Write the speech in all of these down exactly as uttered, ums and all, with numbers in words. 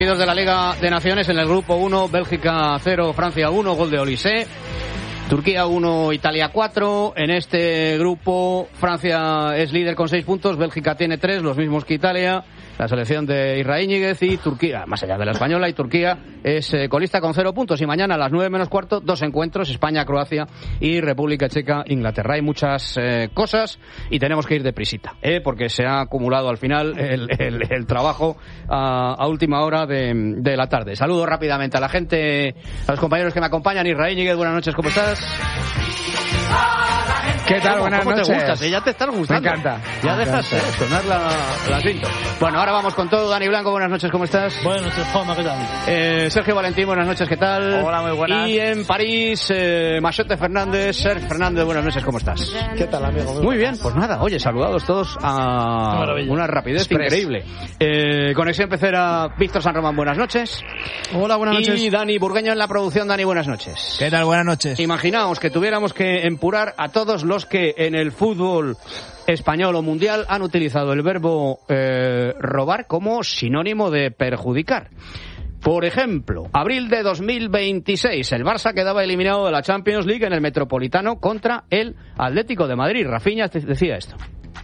De la Liga de Naciones en el grupo uno, Bélgica cero, Francia uno, gol de Olise. Turquía uno, Italia cuatro. En este grupo Francia es líder con seis puntos, Bélgica tiene tres, los mismos que Italia. La selección de Israel Íñiguez y Turquía, más allá de la española, y Turquía es eh, colista con cero puntos. Y mañana a las nueve menos cuarto, dos encuentros, España-Croacia y República Checa-Inglaterra. Hay muchas eh, cosas y tenemos que ir deprisita, ¿eh? porque se ha acumulado al final el, el, el trabajo a, a última hora de, de la tarde. Saludo rápidamente a la gente, a los compañeros que me acompañan. Israel Íñiguez, buenas noches, ¿cómo estás? ¿Qué tal? ¿Cómo, Buenas ¿cómo noches. te gustas? ¿Eh? Ya te estás gustando. Me encanta. Ya me dejas encanta. eh, sonar la, la cinta. Bueno, ahora vamos con todo. Dani Blanco, buenas noches, ¿cómo estás? Buenas noches, Juanma, ¿qué tal? Eh, Sergio Valentín, buenas noches, ¿qué tal? Hola, muy buenas. Y en París, eh, Machete Fernández. Sergio Fernández, buenas noches, ¿cómo estás? ¿Qué tal, amigo? Muy bien, pues nada, oye, saludados todos a Maravilla. una rapidez Express. increíble. Eh, Conexión Pecera, Víctor San Román, buenas noches. Hola, buenas Y noches. Dani Burgueño en la producción. Dani, buenas noches. ¿Qué tal? Buenas noches. Imaginaos que tuviéramos que empurar a todos los que en el fútbol español o mundial han utilizado el verbo eh, robar como sinónimo de perjudicar. Por ejemplo, abril de dos mil veintiséis, el Barça quedaba eliminado de la Champions League en el Metropolitano contra el Atlético de Madrid. Rafinha te decía esto.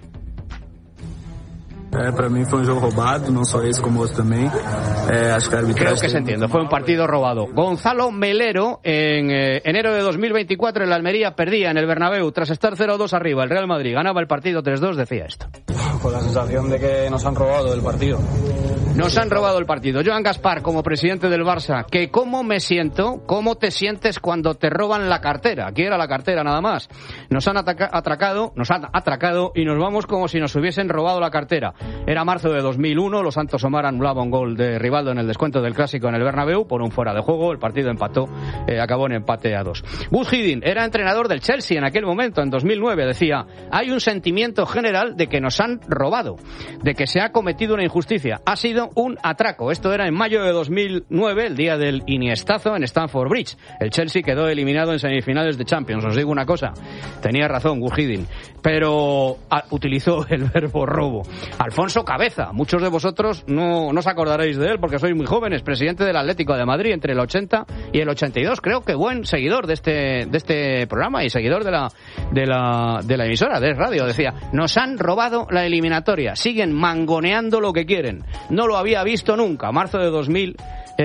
É, para mim foi um jogo roubado, não só esse como outro também. É, acho que a arbitragem... Creo que se entiende, fue un partido robado. Gonzalo Melero, en eh, enero de dos mil veinticuatro, el Almería perdía en el Bernabéu tras estar cero dos arriba. El Real Madrid ganaba el partido tres dos, decía esto. Con la sensación de que nos han robado el partido. Nos han robado el partido. Joan Gaspar, como presidente del Barça, que cómo me siento, cómo te sientes cuando te roban la cartera. Aquí era la cartera nada más. Nos han ataca- atracado, nos han atracado y nos vamos como si nos hubiesen robado la cartera. Era marzo de dos mil uno, los Santos Omar anulaba un gol de Rivaldo en el descuento del Clásico en el Bernabéu por un fuera de juego. El partido empató, eh, acabó en empate a dos. Gus Hiddink era entrenador del Chelsea en aquel momento, en dos mil nueve. Decía, hay un sentimiento general de que nos han robado, de que se ha cometido una injusticia. Ha sido un atraco. Esto era en mayo de dos mil nueve, el día del Iniestazo en Stamford Bridge. El Chelsea quedó eliminado en semifinales de Champions. Os digo una cosa, tenía razón Gus Hiddink, pero a, utilizó el verbo robo. Alfonso Cabeza, muchos de vosotros no, no os acordaréis de él porque sois muy jóvenes, presidente del Atlético de Madrid entre el ochenta y el ochenta y dos. Creo que buen seguidor de este, de este programa y seguidor de la, de la, de la emisora, de radio. Decía, nos han robado la eliminatoria, siguen mangoneando lo que quieren. No lo había visto nunca. Marzo de dos mil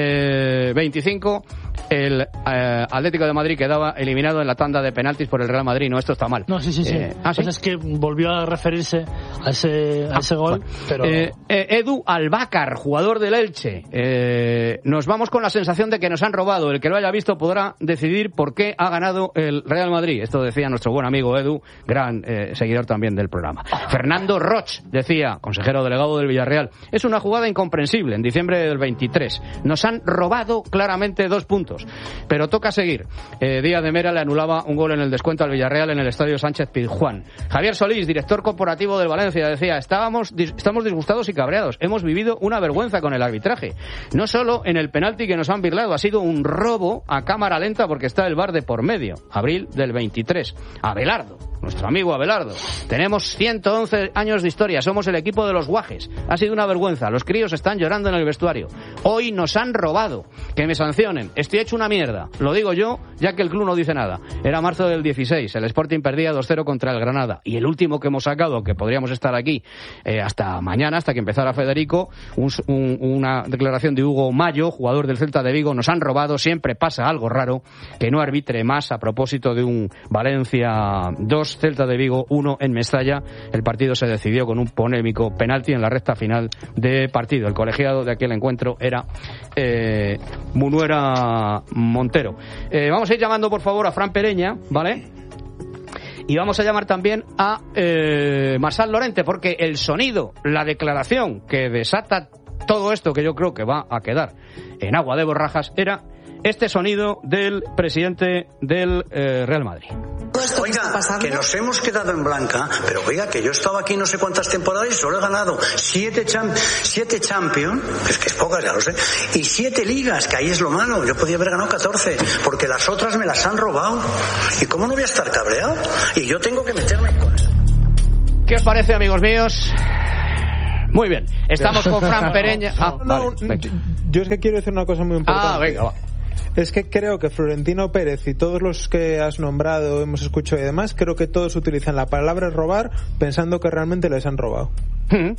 veinticinco, el eh, Atlético de Madrid quedaba eliminado en la tanda de penaltis por el Real Madrid. No, esto está mal. No, sí, sí, sí. Eh, ¿ah, sí? Pues es que volvió a referirse a ese, a ese Ah, gol, bueno. pero... Eh, eh, Edu Albácar, jugador del Elche. Eh, nos vamos con la sensación de que nos han robado. El que lo haya visto podrá decidir por qué ha ganado el Real Madrid. Esto decía nuestro buen amigo Edu, gran eh, seguidor también del programa. Fernando Roch decía, consejero delegado del Villarreal, es una jugada incomprensible. En diciembre del veintitrés nos han robado claramente dos puntos, pero toca seguir. Eh, Díaz de Mera le anulaba un gol en el descuento al Villarreal en el Estadio Sánchez Pizjuán. Javier Solís, director corporativo del Valencia, decía, estábamos dis- estamos disgustados y cabreados. Hemos vivido una vergüenza con el arbitraje. No solo en el penalti que nos han birlado, ha sido un robo a cámara lenta porque está el V A R de por medio. Abril del veintitrés. Abelardo, nuestro amigo Abelardo. Tenemos ciento once años de historia, somos el equipo de los guajes. Ha sido una vergüenza, los críos están llorando en el vestuario. Hoy nos han robado. Que me sancionen. Estoy hecho una mierda. Lo digo yo, ya que el club no dice nada. Era marzo del dieciséis, el Sporting perdía dos cero contra el Granada. Y el último que hemos sacado, que podríamos estar aquí eh, hasta mañana, hasta que empezara Federico, un, un, una declaración de Hugo Mayo, jugador del Celta de Vigo, nos han robado, siempre pasa algo raro, que no arbitre más a propósito de un Valencia dos, Celta de Vigo uno en Mestalla. El partido se decidió con un polémico penalti en la recta final de partido. El colegiado de aquel encuentro era eh, Munuera Montero. Eh, vamos a ir llamando por favor a Fran Pereña, ¿vale? Y vamos a llamar también a eh, Marsal Lorente, porque el sonido, la declaración que desata todo esto, que yo creo que va a quedar en agua de borrajas, era este sonido del presidente del eh, Real Madrid. Oiga, que nos hemos quedado en blanca, pero oiga, que yo he estado aquí no sé cuántas temporadas y solo he ganado siete, champ siete Champions, es que es pocas, ya lo sé, y siete ligas, que ahí es lo malo. Yo podía haber ganado catorce, porque las otras me las han robado. ¿Y cómo no voy a estar cabreado? Y yo tengo que meterme con eso. ¿Qué os parece, amigos míos? Muy bien, estamos con Fran Pereña. Ah, no, vale, yo, yo es que quiero decir una cosa muy importante. Ah, venga, va. Es que creo que Florentino Pérez y todos los que has nombrado, hemos escuchado y demás, creo que todos utilizan la palabra robar pensando que realmente les han robado. Mm.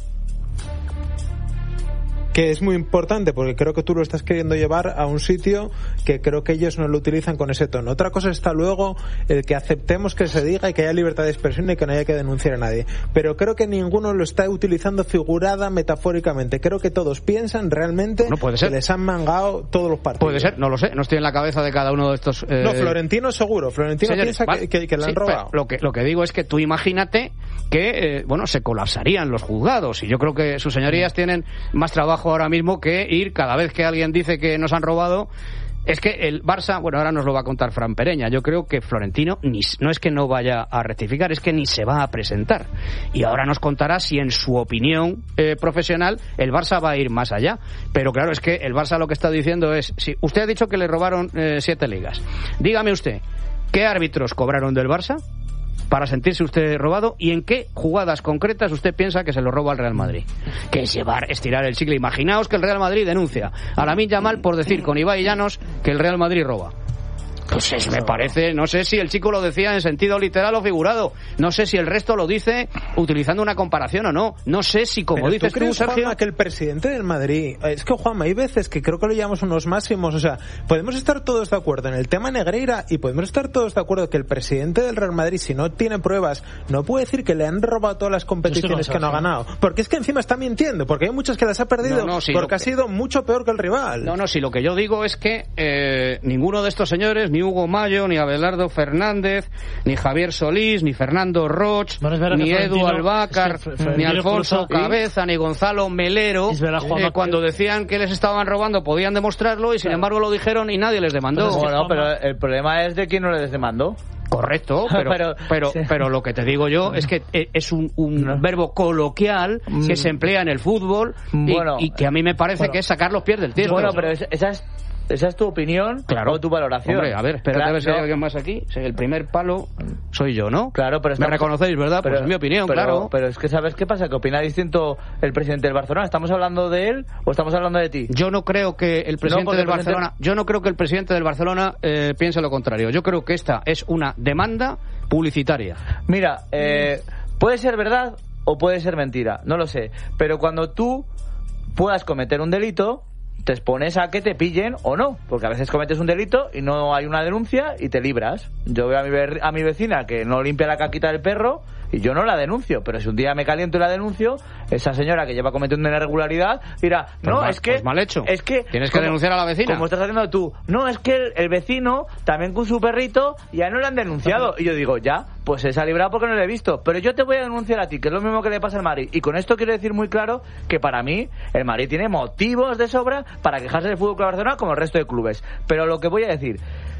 Que es muy importante porque creo que tú lo estás queriendo llevar a un sitio que creo que ellos no lo utilizan con ese tono. Otra cosa está luego el que aceptemos que se diga y que haya libertad de expresión y que no haya que denunciar a nadie. Pero creo que ninguno lo está utilizando figurada, metafóricamente. Creo que todos piensan realmente no puede ser. que les han mangado todos los partidos. Puede ser, no lo sé, no estoy en la cabeza de cada uno de estos... Eh... No, Florentino seguro, Florentino Señores, piensa vale. que, que, que le han sí, robado. Lo que, lo que digo es que tú imagínate que, eh, bueno, se colapsarían los juzgados y yo creo que sus señorías tienen más trabajo ahora mismo que ir cada vez que alguien dice que nos han robado. Es que el Barça, bueno, ahora nos lo va a contar Fran Pereña, yo creo que Florentino ni, no es que no vaya a rectificar, es que ni se va a presentar. Y ahora nos contará si en su opinión eh, profesional el Barça va a ir más allá. Pero claro, es que el Barça lo que está diciendo es, si usted ha dicho que le robaron eh, siete ligas, dígame usted, ¿qué árbitros cobraron del Barça para sentirse usted robado y en qué jugadas concretas usted piensa que se lo roba al Real Madrid? Que es llevar, estirar el chicle. Imaginaos que el Real Madrid denuncia a Lamine Yamal por decir con Ibai Llanos que el Real Madrid roba. Pues es, me parece, no sé si el chico lo decía en sentido literal o figurado, no sé si el resto lo dice utilizando una comparación o no, no sé si como Pero dices tú, crees, tú, Sergio, Juanma, que el presidente del Madrid, es que Juanma, hay veces que creo que lo llevamos unos máximos, o sea, podemos estar todos de acuerdo en el tema Negreira y podemos estar todos de acuerdo que el presidente del Real Madrid, si no tiene pruebas, no puede decir que le han robado todas las competiciones que no ha ganado, porque es que encima está mintiendo, porque hay muchas que las ha perdido no, no, sí, porque que... ha sido mucho peor que el rival. No, no, si lo que yo digo es que eh, ninguno de estos señores, ni Hugo Mayo, ni Abelardo Fernández, ni Javier Solís, ni Fernando Roch, bueno, ni Edu Florentino, Albácar, es que ni Alfonso Cruz, Cabeza, ni Gonzalo Melero, eh, cuando decían que les estaban robando podían demostrarlo y sin claro. embargo lo dijeron y nadie les demandó. Pero bueno, pero el problema es de quién no les demandó. Correcto, pero pero, pero, sí. pero lo que te digo yo es que es un, un no. verbo coloquial que se emplea en el fútbol y, bueno, y que a mí me parece bueno, que es sacar los pies del tiesto. Bueno, pero esa es esa es tu opinión, claro, o tu valoración. Hombre, a ver, espérate claro, a ver si no. hay alguien más aquí. El primer palo soy yo, ¿no? Claro, pero me reconocéis, ¿verdad? Pero, pues es mi opinión, pero, claro. Pero es que ¿sabes qué pasa? Que opina distinto el presidente del Barcelona. ¿Estamos hablando de él o estamos hablando de ti? Yo no creo que el presidente no, del el Barcelona, presidente... yo no creo que el presidente del Barcelona eh, piense lo contrario. Yo creo que esta es una demanda publicitaria. Mira, eh, puede ser verdad o puede ser mentira, no lo sé. Pero cuando tú puedas cometer un delito, te expones a que te pillen o no, porque a veces cometes un delito y no hay una denuncia y te libras. Yo veo a mi, a mi vecina que no limpia la caquita del perro y yo no la denuncio, pero si un día me caliento y la denuncio, esa señora que lleva cometiendo una irregularidad dirá, no, pues es que pues mal hecho. Es que tienes que como, denunciar a la vecina. Como estás haciendo tú. No, es que el, el vecino también con su perrito ya no lo han denunciado. Y yo digo, ya, pues se ha librado porque no lo he visto, pero yo te voy a denunciar a ti, que es lo mismo que le pasa al Madrid. Y con esto quiero decir muy claro que para mí el Madrid tiene motivos de sobra para quejarse del Fútbol Club Barcelona como el resto de clubes. Pero lo que voy a decir,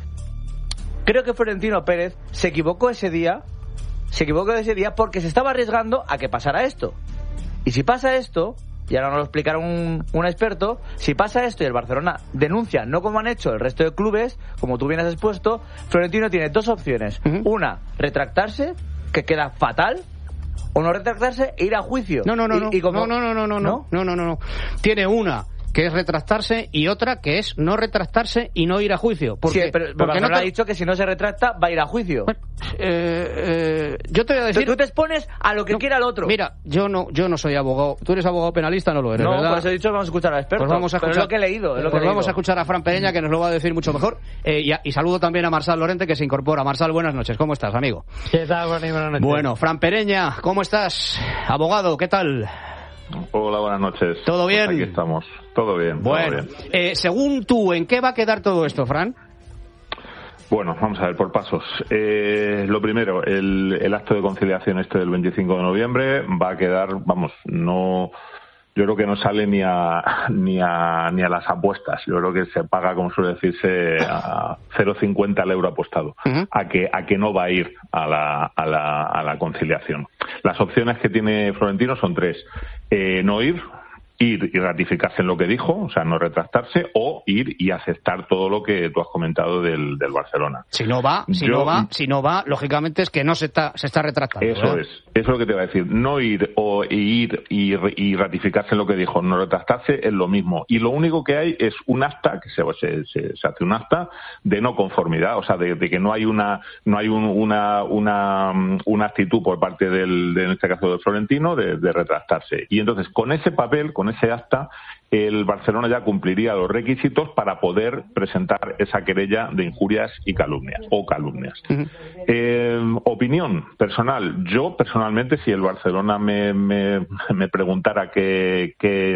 creo que Florentino Pérez se equivocó ese día, se equivocó ese día porque se estaba arriesgando a que pasara esto. Y si pasa esto, y ahora nos lo explicará un, un experto, si pasa esto y el Barcelona denuncia, no como han hecho el resto de clubes, como tú bien has expuesto, Florentino tiene dos opciones. Uh-huh. Una, retractarse, que queda fatal, o no retractarse e ir a juicio. No, no, no, y, no, y como... no, no, no, no, no, no, no, no, no, no. Tiene una que es retractarse y otra que es no retractarse y no ir a juicio. Porque, sí, pero, pero porque no te... ha dicho que si no se retracta va a ir a juicio. Bueno, eh, eh, yo te voy a decir... Tú te expones a lo que no, quiera el otro. Mira, yo no yo no soy abogado. Tú eres abogado penalista, no lo eres, no, ¿verdad? No, pues he dicho vamos a escuchar al experto. Pues vamos a escuchar, pero es lo que he leído. Es lo pues que he vamos leído. a escuchar a Fran Pereña, que nos lo va a decir mucho mejor. Eh, y, a, y saludo también a Marsal Lorente, que se incorpora. Marsal, buenas noches. ¿Cómo estás, amigo? ¿Qué tal? Buenas noches. Bueno, Fran Pereña, ¿cómo estás? Abogado, ¿qué tal? Hola, buenas noches. ¿Todo bien? Pues aquí estamos. Todo bien. Bueno, todo bien. Eh, según tú, ¿en qué va a quedar todo esto, Fran? Bueno, vamos a ver por pasos. Eh, lo primero, el, el acto de conciliación este del veinticinco de noviembre va a quedar, vamos, no... Yo creo que no sale ni a ni a ni a las apuestas. Yo creo que se paga, como suele decirse, a cero coma cincuenta el euro apostado. Uh-huh. A que a que no va a ir a la a la a la conciliación. Las opciones que tiene Florentino son tres: eh, no ir, ir y ratificarse en lo que dijo, o sea, no retractarse, o ir y aceptar todo lo que tú has comentado del, del Barcelona. Si no va, si Yo, no va, si no va, lógicamente es que no se está, se está retractando. Eso ¿verdad? es, eso es lo que te voy a decir. No ir o ir y, y ratificarse en lo que dijo, no retractarse, es lo mismo. Y lo único que hay es un acta, que se, se, se, se hace un acta de no conformidad, o sea, de, de que no hay una, no hay un, una, una, una actitud por parte del, de, en este caso del Florentino, de, de retractarse. Y entonces, con ese papel, con ese acta, el Barcelona ya cumpliría los requisitos para poder presentar esa querella de injurias y calumnias, o calumnias. Uh-huh. Eh, opinión personal. Yo, personalmente, si el Barcelona me, me, me preguntara qué, qué,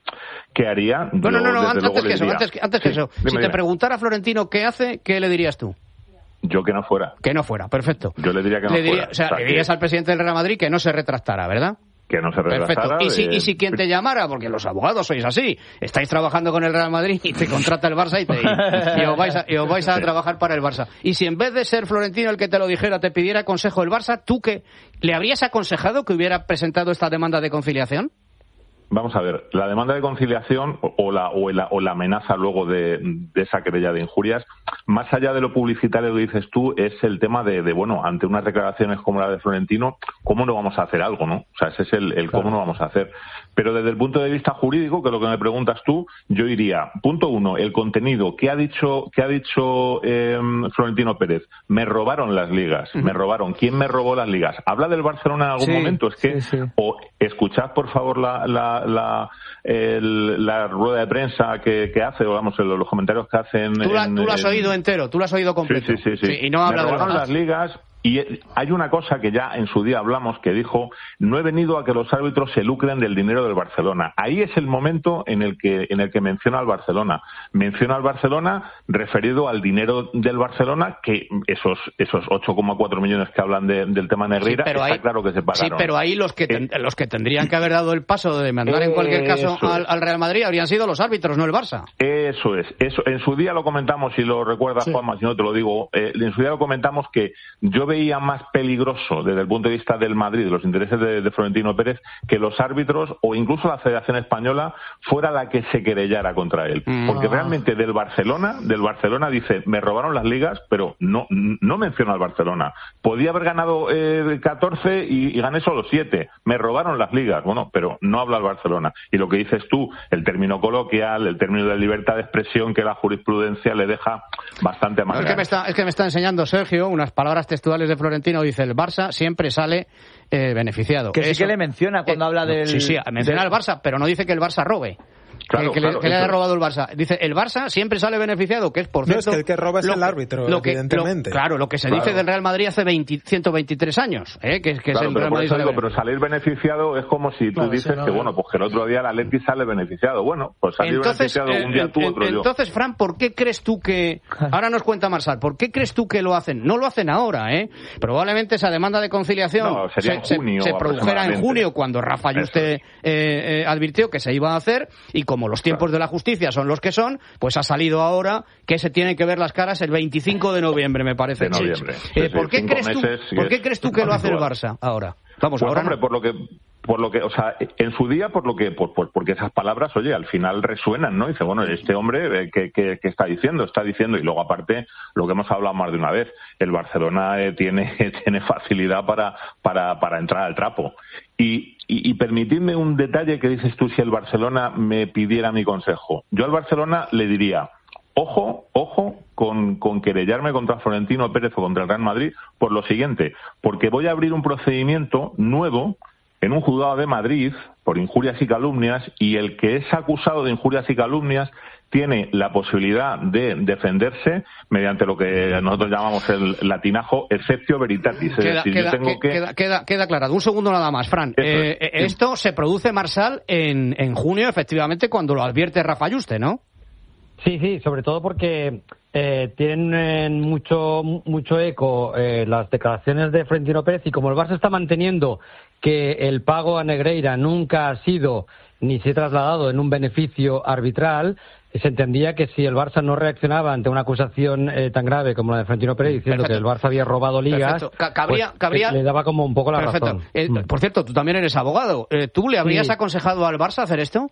qué haría... No, no, no, no antes, que eso, diría, antes que antes que sí, eso. Dime, si te dime. preguntara Florentino qué hace, ¿qué le dirías tú? Yo que no fuera. Que no fuera, perfecto. Yo le diría que no le diría, fuera. O sea, o sea le dirías que... al presidente del Real Madrid que no se retractara, ¿verdad? Que no se retrasara. Perfecto. Y si, de... y si quien te llamara, porque los abogados sois así, estáis trabajando con el Real Madrid y te contrata el Barça y, te, y, y os vais, a, y os vais a sí. trabajar para el Barça. Y si en vez de ser Florentino el que te lo dijera, te pidiera consejo el Barça, ¿tú qué? ¿Le habrías aconsejado que hubiera presentado esta demanda de conciliación? Vamos a ver, la demanda de conciliación o la, o la, o la amenaza luego de, de esa querella de injurias, más allá de lo publicitario que dices tú, es el tema de, de, bueno, ante unas declaraciones como la de Florentino, ¿cómo no vamos a hacer algo, no? O sea, ese es el, el cómo no vamos a hacer. Pero desde el punto de vista jurídico, que es lo que me preguntas tú, yo iría, punto uno, el contenido. ¿Qué ha dicho, qué ha dicho eh, Florentino Pérez? Me robaron las ligas, uh-huh. me robaron. ¿Quién me robó las ligas? ¿Habla del Barcelona en algún sí, momento? Es que, sí, sí. o escuchad, por favor, la, la, la, el, la rueda de prensa que, que hace, o vamos, los comentarios que hacen. Tú, la, en, tú lo has en... oído entero, tú lo has oído completo. Sí, sí, sí. sí. sí y no habla me robaron de las ligas. Y hay una cosa que ya en su día hablamos, que dijo, no he venido a que los árbitros se lucren del dinero del Barcelona. Ahí es el momento en el que en el que menciona al Barcelona. Menciona al Barcelona referido al dinero del Barcelona, que esos esos ocho coma cuatro millones que hablan de, del tema Negreira, sí, está ahí, claro que se pagaron. Sí, pero ahí los que, ten, eh, los que tendrían que haber dado el paso de demandar en cualquier caso al, al Real Madrid habrían sido los árbitros, no el Barça. Eso es. Eso en su día lo comentamos, y lo recuerdas, sí. Juanma, si no te lo digo, eh, en su día lo comentamos que yo veía más peligroso desde el punto de vista del Madrid, de los intereses de, de Florentino Pérez, que los árbitros o incluso la Federación Española fuera la que se querellara contra él. Mm. Porque realmente del Barcelona, del Barcelona dice, me robaron las ligas, pero no no menciona al Barcelona. Podía haber ganado eh, catorce y, y gané solo siete. Me robaron las ligas. Bueno, pero no habla al Barcelona. Y lo que dices tú, el término coloquial, el término de libertad de expresión que la jurisprudencia le deja bastante más. No, es, que me está, es que me está enseñando Sergio unas palabras textuales de Florentino. Dice, el Barça siempre sale eh, beneficiado. Que sí Eso, que le menciona cuando eh, habla del... Sí, sí, menciona al Barça, pero no dice que el Barça robe. Claro, que, claro, le, que le haya robado el Barça. Dice, el Barça siempre sale beneficiado, que es por cierto... No, es que el que roba es el árbitro, lo que, evidentemente. Lo, claro, lo que se claro. dice del Real Madrid hace veinte, ciento veintitrés años, ¿eh? que, que claro, es el pero Real Madrid. Digo, pero salir beneficiado es como si tú claro, dices sí, no, que, bueno, pues que el otro día el Atleti sale beneficiado. Bueno, pues salir entonces, beneficiado un día eh, tú, otro eh, yo. Entonces, Fran, ¿por qué crees tú que... Ahora nos cuenta Marsal, ¿por qué crees tú que lo hacen? No lo hacen ahora, ¿eh? Probablemente esa demanda de conciliación no, sería en se, junio, se, se produjera en junio, cuando Rafa Yuste eh, eh, advirtió que se iba a hacer, y como los tiempos claro. de la justicia son los que son, pues ha salido ahora que se tienen que ver las caras el veinticinco de noviembre, me parece. De noviembre. Eh, ¿por, qué crees tú, ¿Por qué crees tú que lo hace el Barça ahora? Vamos, pues, ahora hombre, no. por lo que por lo que, o sea, en su día, por lo que, por, por, porque esas palabras, oye, al final resuenan, ¿no? Dice, bueno, este hombre, eh, ¿qué, qué, qué está diciendo? Está diciendo, y luego aparte, lo que hemos hablado más de una vez, el Barcelona eh, tiene, tiene facilidad para, para, para entrar al trapo. Y, y, y permitidme un detalle que dices tú, si el Barcelona me pidiera mi consejo. Yo al Barcelona le diría, ojo, ojo, con, con querellarme contra Florentino Pérez o contra el Real Madrid, por lo siguiente, porque voy a abrir un procedimiento nuevo en un juzgado de Madrid por injurias y calumnias, y el que es acusado de injurias y calumnias tiene la posibilidad de defenderse mediante lo que nosotros llamamos el latinajo exceptio veritatis. Es queda, decir, queda, yo tengo que... queda, queda, queda aclarado. Un segundo nada más, Fran. Eh, es. Esto se produce, Marsal, en, en junio, efectivamente, cuando lo advierte Rafa Yuste, ¿no? Sí, sí, sobre todo porque eh, tienen mucho mucho eco eh, las declaraciones de Florentino Pérez, y como el Barça está manteniendo que el pago a Negreira nunca ha sido ni se ha trasladado en un beneficio arbitral, se entendía que si el Barça no reaccionaba ante una acusación eh, tan grave como la de Florentino Pérez diciendo Perfecto. que el Barça había robado ligas, Ca- cabría, pues, cabría... le daba como un poco la Perfecto. razón. Eh, Mm. Por cierto, tú también eres abogado. Eh, ¿Tú le habrías Sí. aconsejado al Barça hacer esto?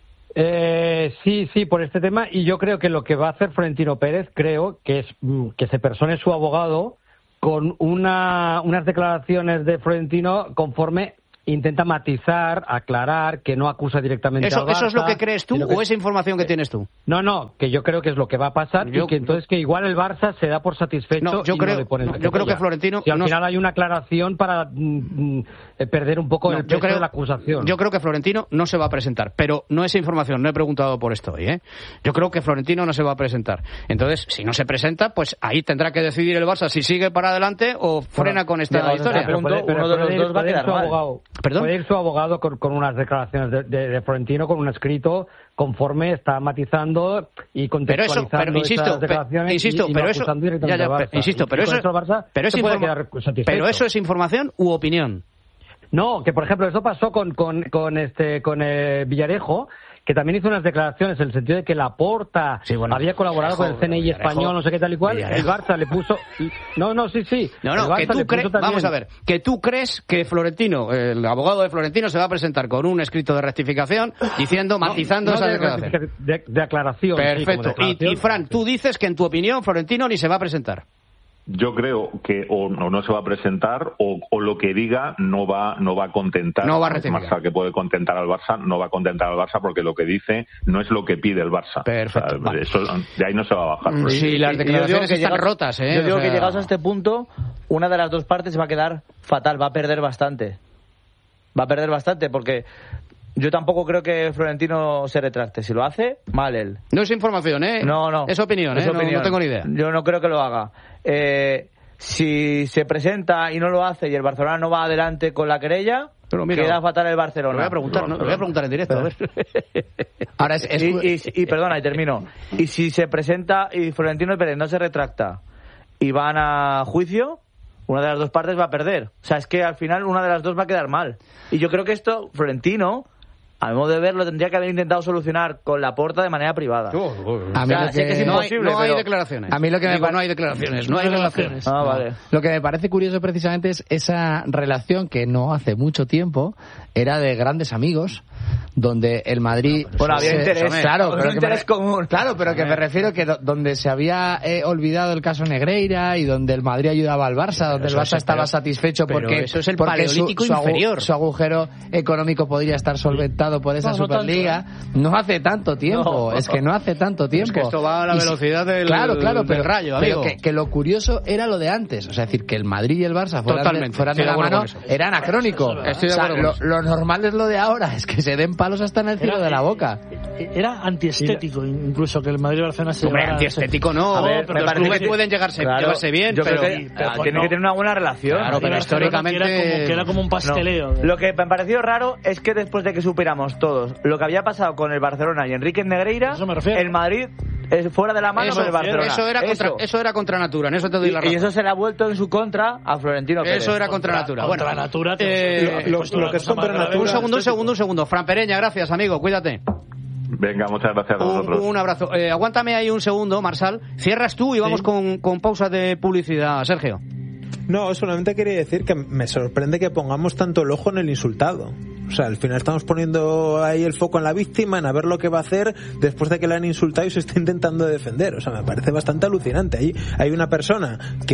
Eh, sí, sí, por este tema, y yo creo que lo que va a hacer Florentino Pérez, creo que es mm, que se persone su abogado con una, unas declaraciones de Florentino conforme intenta matizar, aclarar, que no acusa directamente ¿Eso, al Barça. ¿Eso es lo que crees tú sino que- o es información que tienes tú? No, no, que yo creo que es lo que va a pasar Yo- y que entonces que igual el Barça se da por satisfecho No, yo y creo- no le pone el yo creo pequeña. que Florentino Si al no- final hay una aclaración para mm, mm, eh, perder un poco No, el yo peso creo- de la acusación. Yo creo que Florentino no se va a presentar, pero no es información, no he preguntado por esto hoy, ¿eh? Yo creo que Florentino no se va a presentar. Entonces, si no se presenta, pues ahí tendrá que decidir el Barça si sigue para adelante o frena con esta Llegado a historia. esta pregunta, Pero uno de los puede ir- dos va a puede ir quedar su mal. abogado, ¿Perdón? puede ir su abogado con, con unas declaraciones de, de- de Florentino, con un escrito conforme está matizando y Pero eso, contextualizando pero insisto, esas pe- declaraciones insisto, y, y pero no eso, acusando ya, directamente ya, al pe- Barça. insisto, Y pero con eso, esto el Barça pero es se puede informa- quedar satisfecho. pero eso es información u opinión. No, que por ejemplo eso pasó con con, con este con eh, Villarejo, que también hizo unas declaraciones en el sentido de que Laporta Sí, bueno, había colaborado Villarejo, con el C N I Villarejo, español, no sé qué tal y cual. Villarejo. El Barça le puso, no, no, sí, sí. No, el no, que Barça tú le crees, puso también- vamos a ver, que tú crees que Florentino, el abogado de Florentino, se va a presentar con un escrito de rectificación diciendo, matizando no esas de, declaraciones. de, de aclaración. sí, como Perfecto. Y, declaración. y Fran, tú dices que en tu opinión Florentino ni se va a presentar. Yo creo que o no, no se va a presentar o, o lo que diga no va no va a contentar. No va a Es rectificar. Barça que puede contentar al Barça, no va a contentar al Barça porque lo que dice no es lo que pide el Barça. Perfecto, O sea, vale. eso, de ahí no se va a bajar. Mm, sí, las Y- y yo declaraciones digo que están llegados- rotas, ¿eh? Yo digo O que sea- llegados a este punto, una de las dos partes va a quedar fatal, va a perder bastante. Va a perder bastante porque yo tampoco creo que Florentino se retracte. Si lo hace, mal él. No es información, ¿eh? No, no. Es opinión, ¿eh? Es No- opinión. No, tengo ni idea. Yo no creo que lo haga. Eh, si se presenta y no lo hace y el Barcelona no va adelante con la querella, Pero mira, queda fatal el Lo Barcelona. voy a preguntar, ¿no? Lo voy a preguntar en directo, a ver. Ahora es, es- Y, y- y, perdona, y termino. Y si se presenta y Florentino Pérez no se retracta y van a juicio, una de las dos partes va a perder. O sea, es que al final una de las dos va a quedar mal. Y yo creo que esto, Florentino, a mi modo de ver, lo tendría que haber intentado solucionar con Laporta de manera privada. a mí O sea, lo sé que es que- No hay, imposible, no hay pero- declaraciones. A mí lo que me Digo, pa- no hay declaraciones, no hay declaraciones. Ah, vale. Lo que me parece curioso precisamente es esa relación que no hace mucho tiempo era de grandes amigos, donde el Madrid... Bueno, había se- interés. Claro, Había pero un que me interés re- común. Claro, pero que me refiero que do- donde se había eh, olvidado el caso Negreira y donde el Madrid ayudaba al Barça, donde el eso Barça es- estaba pero- satisfecho pero porque, eso es el porque paleolítico su, su agu- inferior. su agujero económico podría estar solventado por esa No, no tanto, Superliga. No hace tanto tiempo, No. es que no hace tanto tiempo. Es que esto va a la Y si- velocidad del- claro, claro, del pero, rayo, pero amigo. que, que lo curioso era lo de antes, o sea, es decir, que el Madrid y el Barça fueran, Totalmente, de, fueran estoy de de la acuerdo mano, con eso. era anacrónico. Estoy de O sea, acuerdo lo, con eso. lo normal es lo de ahora, es que se den palos hasta en el cielo Era- de la boca. Era antiestético, incluso que el Madrid y Barcelona se Hombre, llevaran- antiestético no. A ver, pero me los parece clubes que- pueden llegarse, Claro, llevarse bien, yo pero... creo que pero ah, pues tiene no. que tener una buena relación. Claro, pero Barcelona, históricamente- Que era como, que era como un No. pasteleo. Lo que me pareció raro es que después de que supiéramos todos lo que había pasado con el Barcelona y Enrique Negreira, Eso me refiero. el Madrid es fuera de la mano Eso, con el Barcelona. eso era contra, eso era contra natura, en eso te doy Y, la y razón. eso se le ha vuelto en su contra a Florentino Pérez. Eso era contra, natura. Contra Bueno, natura, eh, te- lo- pues, lo una que es cosa más contra grave. natura- un segundo, un segundo, un segundo. Fran Pereña, gracias, amigo, cuídate. Venga, muchas gracias a Un, vosotros. un abrazo. Eh, aguántame ahí un segundo, Marsal. Cierras tú y vamos con, con pausa de publicidad, Sergio. No, solamente quería decir que me sorprende que pongamos tanto el ojo en el insultado. O sea, al final estamos poniendo ahí el foco en la víctima, en a ver lo que va a hacer después de que le han insultado y se está intentando defender. O sea, me parece bastante alucinante. Ahí hay una persona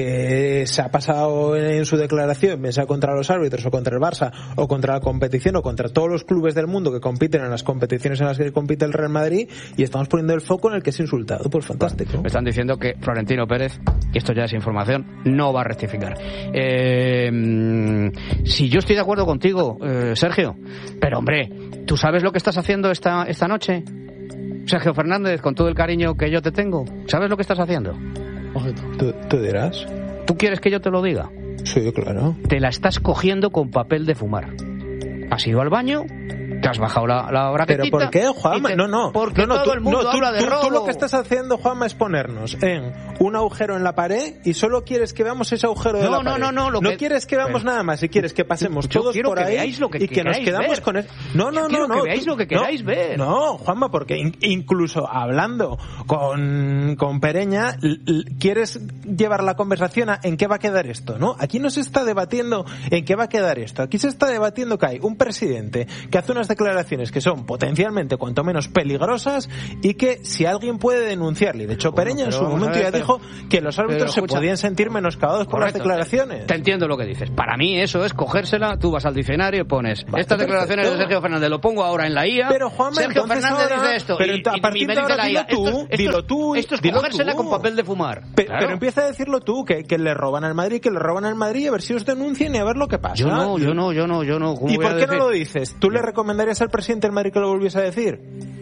que se ha pasado en su declaración, bien sea contra los árbitros o contra el Barça o contra la competición o contra todos los clubes del mundo que compiten en las competiciones en las que compite el Real Madrid, y estamos poniendo el foco en el que es insultado. Pues fantástico. Me están diciendo que Florentino Pérez, y esto ya es información, no va a rectificar. Eh, mm, si yo estoy de acuerdo contigo, eh, Sergio, pero hombre, ¿tú sabes lo que estás haciendo esta, esta noche? Sergio Fernández, con todo el cariño que yo te tengo, ¿sabes lo que estás haciendo? ¿Tú, tú dirás? ¿Tú quieres que yo te lo diga? Sí, claro. Te la estás cogiendo con papel de fumar. Has ido al baño, te has bajado la, la braquetita... ¿Pero por qué, Juanma? y te- No, no. Porque no, no, todo tú, el mundo no, tú, habla de tú- robo. tú lo que estás haciendo, Juanma, es ponernos en un agujero en la pared y solo quieres que veamos ese agujero de no, la no, pared. No, no, no. No que... quieres que veamos pero... nada más y quieres que pasemos Yo todos por que ahí lo que y que nos quedamos ver. con... El... No, no, Yo no, no. que veáis lo que queráis no, ver. No, Juanma, porque in- incluso hablando con, con Pereña, l- l- quieres llevar la conversación a en qué va a quedar esto, ¿no? Aquí no se está debatiendo en qué va a quedar esto. Aquí se está debatiendo que hay un presidente que hace unas declaraciones que son potencialmente cuanto menos peligrosas y que si alguien puede denunciarle. De hecho, bueno, Pereña en su momento ver, ya pero, dijo que los árbitros se escucha, podían sentir menoscabados por correcto, las declaraciones. Te, te entiendo lo que dices. Para mí eso es cogérsela, tú vas al diccionario y pones vale, estas declaraciones perfecto. de Sergio Fernández, lo pongo ahora en la I A. Pero Juanma, Sergio Fernández ahora, dice esto pero y, a partir y me de dice ahora la I A. dilo tú, esto, dilo tú, esto es dilo cogérsela tú. con papel de fumar. Pe- claro. Pero empieza a decirlo tú, que, que le roban al Madrid, que le roban al Madrid, a ver si os denuncian y a ver lo que pasa. Yo no, yo no, yo no, yo no. ¿Y por qué no lo dices? ¿Tú le recomendarías al presidente del Madrid que lo volviese a decir?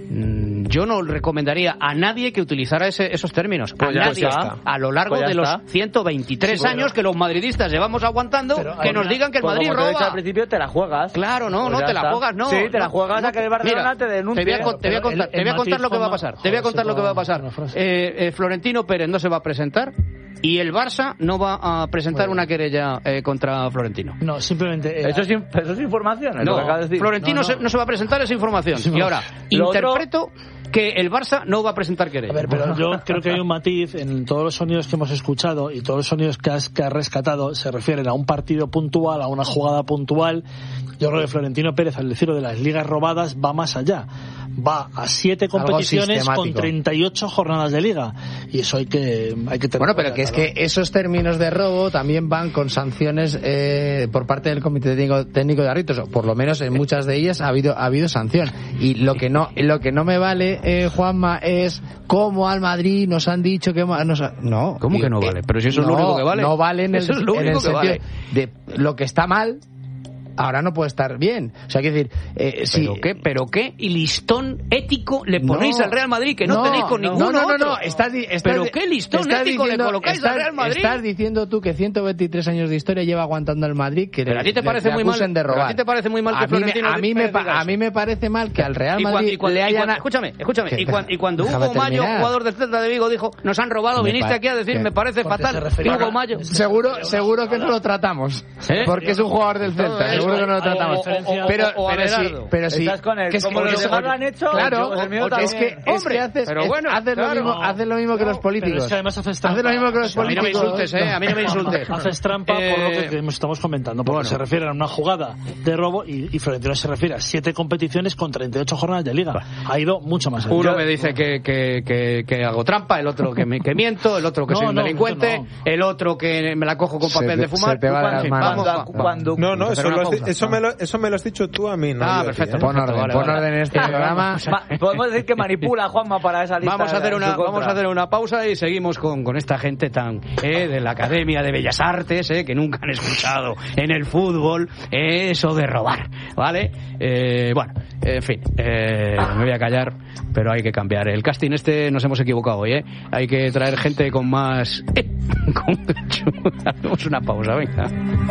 Mm, yo no recomendaría a nadie que utilizara ese, esos términos. Pues a ya, nadie. pues A lo largo pues de está. los ciento veintitrés sí, años que los madridistas llevamos aguantando, pero, que nos una, digan que el pues Madrid como roba. te he dicho al principio, te la juegas. Claro, no, pues no, te está. la juegas, no. Sí, te la no, juegas no, a que el Barcelona mira, te denuncie. Te voy a, te voy a contar, el, te voy a contar lo que va a pasar. Te voy a contar lo que va a pasar. Eh, eh, Florentino Pérez no se va a presentar. Y el Barça no va a presentar bueno. una querella eh, contra Florentino. No, simplemente... Eh, ¿Eso, es, ¿Eso es información? No, lo que de decir. Florentino no, no. Se, no se va a presentar esa información. Sí, y ahora, interpreto otro... que el Barça no va a presentar querella. A ver, pero yo creo que hay un matiz en todos los sonidos que hemos escuchado y todos los sonidos que has, que has rescatado se refieren a un partido puntual, a una jugada puntual. Yo creo que Florentino Pérez, al decirlo de las ligas robadas, va más allá. Va a siete competiciones con treinta y ocho jornadas de liga. Y eso hay que, hay que tener. Bueno, pero que es que esos términos de robo también van con sanciones eh, por parte del Comité Técnico, técnico de Árbitros. O por lo menos en muchas de ellas ha habido, ha habido sanción. Y lo que no, lo que no me vale, eh, Juanma, es cómo al Madrid nos han dicho que... Nos ha... No. ¿Cómo que no vale? Pero si eso no, es lo único que vale. No vale en el, eso es lo en único el que sentido vale. de lo que está mal. Ahora no puede estar bien. O sea, hay que decir... Eh, ¿Pero si, qué? ¿Pero qué? ¿Y listón ético le ponéis no, al Real Madrid que no, no tenéis con no, ninguno no, no, otro? No, estás, estás, ¿Pero qué listón ético diciendo, le colocáis estás, al Real Madrid? Estás diciendo tú que ciento veintitrés años de historia lleva aguantando al Madrid que pero le, a ti te parece le, le muy mal de robar. ¿A ti te parece muy mal que a mí, Florentino a mí me diga a mí me parece mal que al Real Madrid y cuando, le hayan... y cuando, escúchame, escúchame. Y cuando, y cuando Hugo Mayo, jugador del Celta de Vigo, dijo, nos han robado, me viniste aquí a decir, me parece fatal. Hugo Mayo. Seguro, seguro que no lo tratamos. ¿Eh? Porque es un jugador del Celta, seguro que no lo tratamos. Pero pero sí, pero sí. Estás con él. Que es como que, los demás lo han hecho, claro, pues el mío es que, es que haces, pero bueno, haces, claro, lo mismo, haces lo mismo que los políticos. Es que además haces trampa. Haces lo mismo que los a mí no me políticos. insultes, eh, a mí no me insultes. Haces trampa eh, por lo que, que estamos comentando, porque bueno. se refiere a una jugada de robo y, y Florentino se refiere a siete competiciones con treinta y ocho jornadas de liga. Ha ido mucho más allá. Uno me dice que, que, que, que hago trampa, el otro que, me, que miento, el otro que no, soy un no, delincuente, no. el otro que me la cojo con papel se de fumar. Se te va de las manos. Cuando, cuando, no, no, eso, lo, eso, me lo, eso me lo has dicho tú a mí, ¿no? Ah, perfecto. Pon orden, vale, pon orden en este programa. Podemos decir que manipula a Juanma para esa lista. Vamos a hacer una, vamos a hacer una pausa y seguimos con, con esta gente tan eh, de la Academia de Bellas Artes, eh, que nunca han escuchado en el fútbol eh, eso de robar, ¿vale? Eh, bueno, en fin, eh, me voy a callar, pero hay que cambiar. El casting este nos hemos equivocado hoy, ¿eh? Hay que traer gente con más... Eh, con... Hacemos una pausa, venga.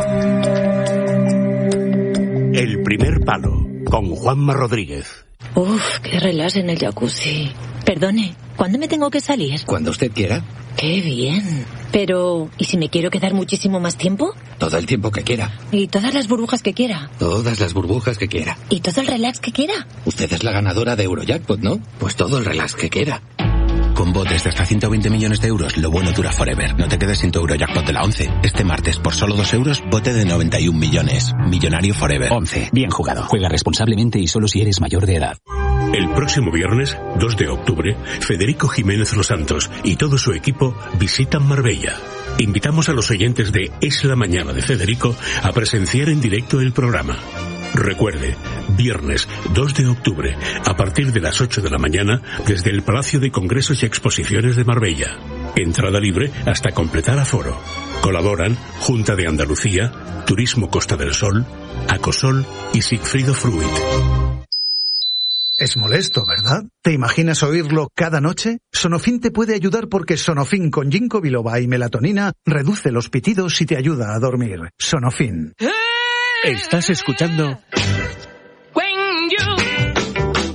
El primer palo, con Juanma Rodríguez. Uf, qué relax en el jacuzzi. Perdone, ¿cuándo me tengo que salir? Cuando usted quiera. Qué bien. Pero, ¿y si me quiero quedar muchísimo más tiempo? Todo el tiempo que quiera. ¿Y todas las burbujas que quiera? Todas las burbujas que quiera. ¿Y todo el relax que quiera? Usted es la ganadora de Eurojackpot, ¿no? Pues todo el relax que quiera. Con botes de hasta ciento veinte millones de euros, lo bueno dura forever. No te quedes sin tu Eurojackpot de la once. Este martes, por solo dos euros, bote de noventa y un millones. Millonario forever. once. Bien jugado. Juega responsablemente y solo si eres mayor de edad. El próximo viernes, dos de octubre, Federico Jiménez Los Santos y todo su equipo visitan Marbella. Invitamos a los oyentes de Es la Mañana de Federico a presenciar en directo el programa. Recuerde, viernes dos de octubre, a partir de las ocho de la mañana, desde el Palacio de Congresos y Exposiciones de Marbella. Entrada libre hasta completar aforo. Colaboran Junta de Andalucía, Turismo Costa del Sol, Acosol y Sigfrido Fruit. Es molesto, ¿verdad? ¿Te imaginas oírlo cada noche? Sonofin te puede ayudar porque Sonofin con ginkgo biloba y melatonina reduce los pitidos y te ayuda a dormir. Sonofin. Estás escuchando...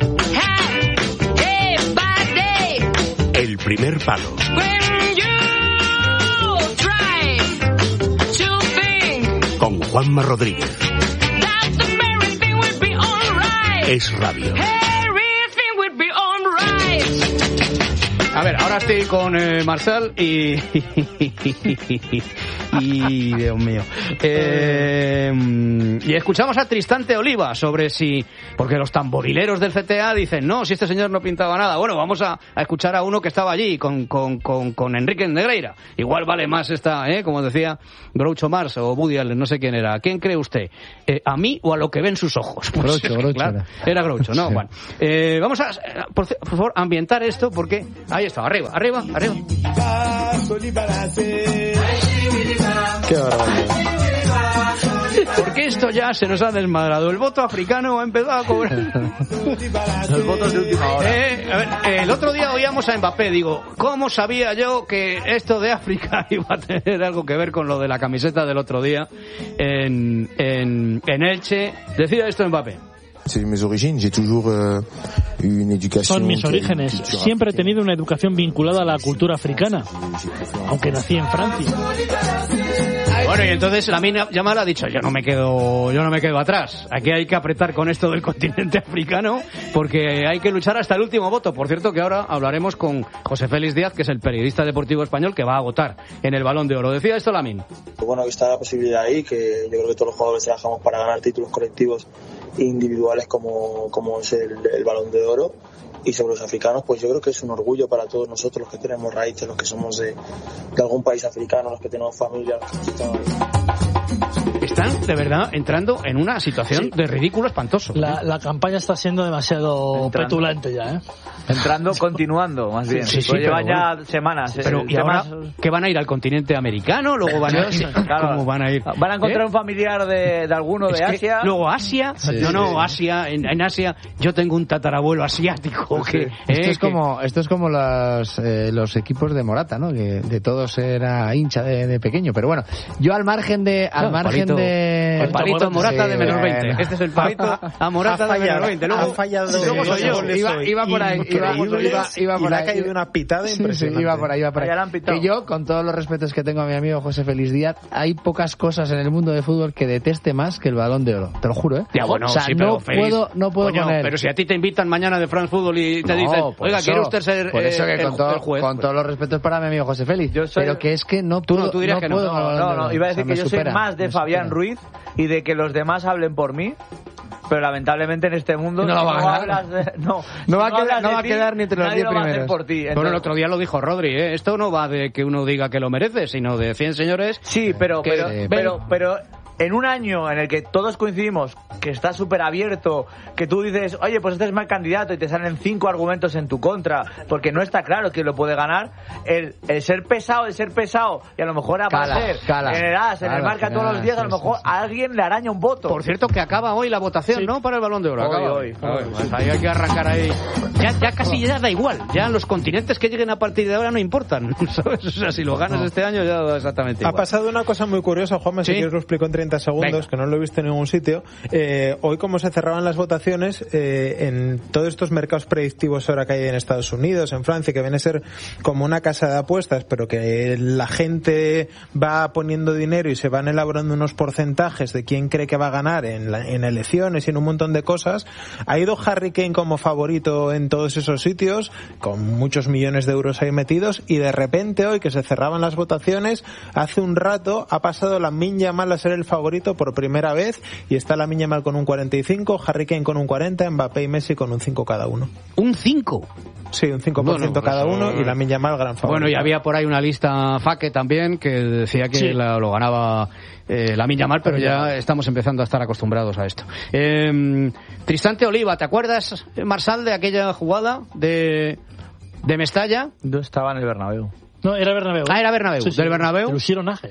El primer palo. Juanma Rodríguez. Es Radio. A ver, ahora estoy con eh, Marcel y... y... Dios mío. Eh, y escuchamos a Tristante Oliva sobre si... Porque los tamborileros del C T A dicen, no, si este señor no pintaba nada. Bueno, vamos a, a escuchar a uno que estaba allí con, con, con, con Enrique Negreira. Igual vale más esta, ¿eh? Como decía Groucho Marx o Woody Allen, no sé quién era. ¿A quién cree usted? Eh, ¿A mí o a lo que ven sus ojos? Pues, Groucho, Groucho claro, era. era Groucho, ¿no? Sí. Bueno, eh, vamos a, por, por favor, ambientar esto porque... Ahí está, arriba, arriba, arriba. Qué barbaridad. Porque esto ya se nos ha desmadrado. El voto africano ha empezado a cobrar. Los votos de última hora. Eh, a ver, el otro día oíamos a Mbappé. Digo, ¿cómo sabía yo que esto de África iba a tener algo que ver con lo de la camiseta del otro día en, en, en Elche? Decía esto Mbappé. Son mis orígenes. Siempre he tenido una educación vinculada a la cultura africana, aunque nací en Francia. Bueno, y entonces Lamine Yamal ha dicho, yo no me quedo, yo no me quedo atrás. Aquí hay que apretar con esto del continente africano, porque hay que luchar hasta el último voto. Por cierto, que ahora hablaremos con José Félix Díaz, que es el periodista deportivo español que va a votar en el Balón de Oro. Decía esto Lamine. Bueno, que está la posibilidad ahí, que yo creo que todos los jugadores trabajamos para ganar títulos colectivos e individuales como, como es el, el Balón de Oro. Y sobre los africanos, pues yo creo que es un orgullo para todos nosotros, los que tenemos raíces, los que somos de, de algún país africano, los que tenemos familia, los que estamos ahí. Están, de verdad, entrando en una situación sí. de ridículo espantoso. La, la campaña está siendo demasiado entrando, petulante ya, ¿eh? Entrando, continuando, más bien. Sí, sí, pues llevan ya bueno, semanas. Pero, ¿y ahora qué van a ir al continente americano? Luego van a ir... Claro, ¿Cómo van a ir? Van a encontrar ¿Eh? un familiar de, de alguno es de Asia. Luego Asia. Sí, no, no, sí. Asia. En, en Asia yo tengo un tatarabuelo asiático. Que, sí. esto, eh, es como, esto es como los, eh, los equipos de Morata, ¿no? Que de todos era hincha de, de pequeño. Pero bueno, yo al margen de... Al no, margen palito, de... El palito Morata sí, de menos veinte. Bueno. Este es el palito a Morata de menos veinte. Luego, ha fallado. Sí, luego soy yo. Iba, iba por ahí. Iba, iba, iba por y le ahí. ha caído una pitada sí, impresionante. Sí, iba por ahí, iba por ahí. Que yo, con todos los respetos que tengo a mi amigo José Félix Díaz, hay pocas cosas en el mundo de fútbol que deteste más que el Balón de Oro. Te lo juro, ¿eh? Ya, bueno, o sea, sí, no, Félix, puedo, no puedo coño, con él. Pero si a ti te invitan mañana de France Football y te no, dicen, oiga, eso, ¿quiere usted ser por eso que eh, con, el, todo, el juez? con Pues, todos los respetos para mi amigo José Félix. Yo soy, pero que es que no puedo. Tú no, tú dirías no que puedo no. No, no, iba a decir o sea, que yo supera, soy más de Fabián Ruiz y de que los demás hablen por mí. Pero lamentablemente en este mundo no, si va, no a hablas de, no, no, si va, no a quedar, no va a ti, quedar ni entre los diez primeros. Por ti, entonces... Bueno, el otro día lo dijo Rodri, ¿eh? Esto no va de que uno diga que lo merece, sino de cien señores. Sí, pero, que, pero, eh, pero, pero en un año en el que todos coincidimos que está súper abierto, que tú dices, oye, pues este es mal candidato y te salen cinco argumentos en tu contra, porque no está claro quién lo puede ganar, el, el ser pesado, el ser pesado, y a lo mejor a ser en el A S, en el marca todos los días, a lo mejor a alguien le araña un voto. Por cierto, que acaba hoy la votación, sí. ¿no? Para el Balón de Oro. Hoy, acaba hoy. hoy. hoy. Pues ahí hay que arrancar ahí. Ya, ya casi ya da igual. Ya los continentes que lleguen a partir de ahora no importan, ¿sabes? O sea, si lo ganas no. este año ya da exactamente igual. Ha pasado una cosa muy curiosa, Juanma, ¿Sí? si quieres lo explico en treinta segundos, Venga. que no lo he visto en ningún sitio. Eh, hoy, como se cerraban las votaciones, eh, en todos estos mercados predictivos ahora que hay en Estados Unidos, en Francia, que viene a ser como una casa de apuestas, pero que la gente va poniendo dinero y se van elaborando unos porcentajes de quién cree que va a ganar en, la, en elecciones y en un montón de cosas. Ha ido Harry Kane como favorito en todos esos sitios, con muchos millones de euros ahí metidos, y de repente hoy que se cerraban las votaciones, hace un rato ha pasado Lamine Yamal a ser el favorito por primera vez, y está Lamine Yamal con un cuarenta y cinco, Harry Kane con un cuarenta, Mbappé y Messi con un cinco cada uno. ¿Un cinco? Sí, un cinco por ciento bueno, cada eso... uno, y Lamine Yamal gran favorito. Bueno, y había por ahí una lista Faque también que decía que sí. la, lo ganaba eh, Lamine Yamal, pero ya estamos empezando a estar acostumbrados a esto. Eh, Tristante Oliva, ¿te acuerdas, Marsal, de aquella jugada de, de Mestalla? Yo estaba en el Bernabéu. No, era Bernabéu. Ah, era Bernabéu. Sí, sí, ¿Del Bernabéu? El Usironaje.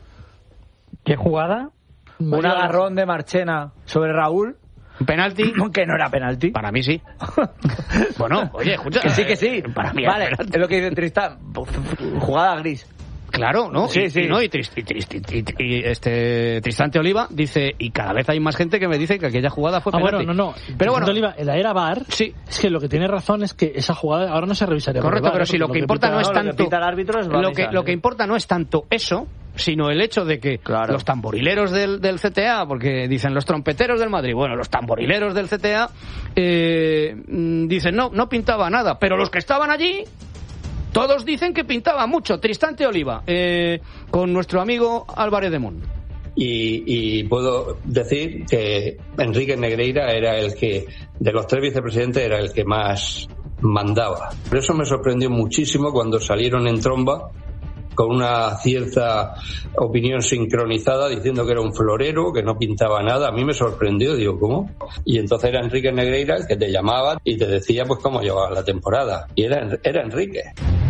¿Qué jugada? Un agarrón de Marchena sobre Raúl. ¿Un penalti? Que no era penalti. Para mí sí. Bueno, oye, escucha. Que sí, que sí. Para mí vale, es lo que dice Tristán. Jugada gris. Claro, ¿no? Sí, y, sí. Y, ¿no? y, trist, y, trist, y, y, y este Tristante Oliva dice, y cada vez hay más gente que me dice que aquella jugada fue ah, penalti. Bueno, no, no. Pero bueno, Oliva, en la era V A R, sí. Es que lo que tiene razón es que esa jugada ahora no se revisaría. Correcto, V A R, pero si lo que, lo que importa pita, no es tanto lo que, el árbitro es lo que lo que importa no es tanto eso, sino el hecho de que claro. los tamborileros del, del C T A, porque dicen los trompeteros del Madrid, bueno, los tamborileros del C T A eh, dicen no, no pintaba nada, pero los que estaban allí todos dicen que pintaba mucho. Tristante Oliva, eh, con nuestro amigo Álvarez de Mon. Y, y puedo decir que Enrique Negreira era el que, de los tres vicepresidentes, era el que más mandaba. Por eso me sorprendió muchísimo cuando salieron en tromba con una cierta opinión sincronizada diciendo que era un florero, que no pintaba nada. A mí me sorprendió, digo, ¿cómo? Y entonces era Enrique Negreira el que te llamaba y te decía pues cómo llevaba la temporada. Y era, era Enrique.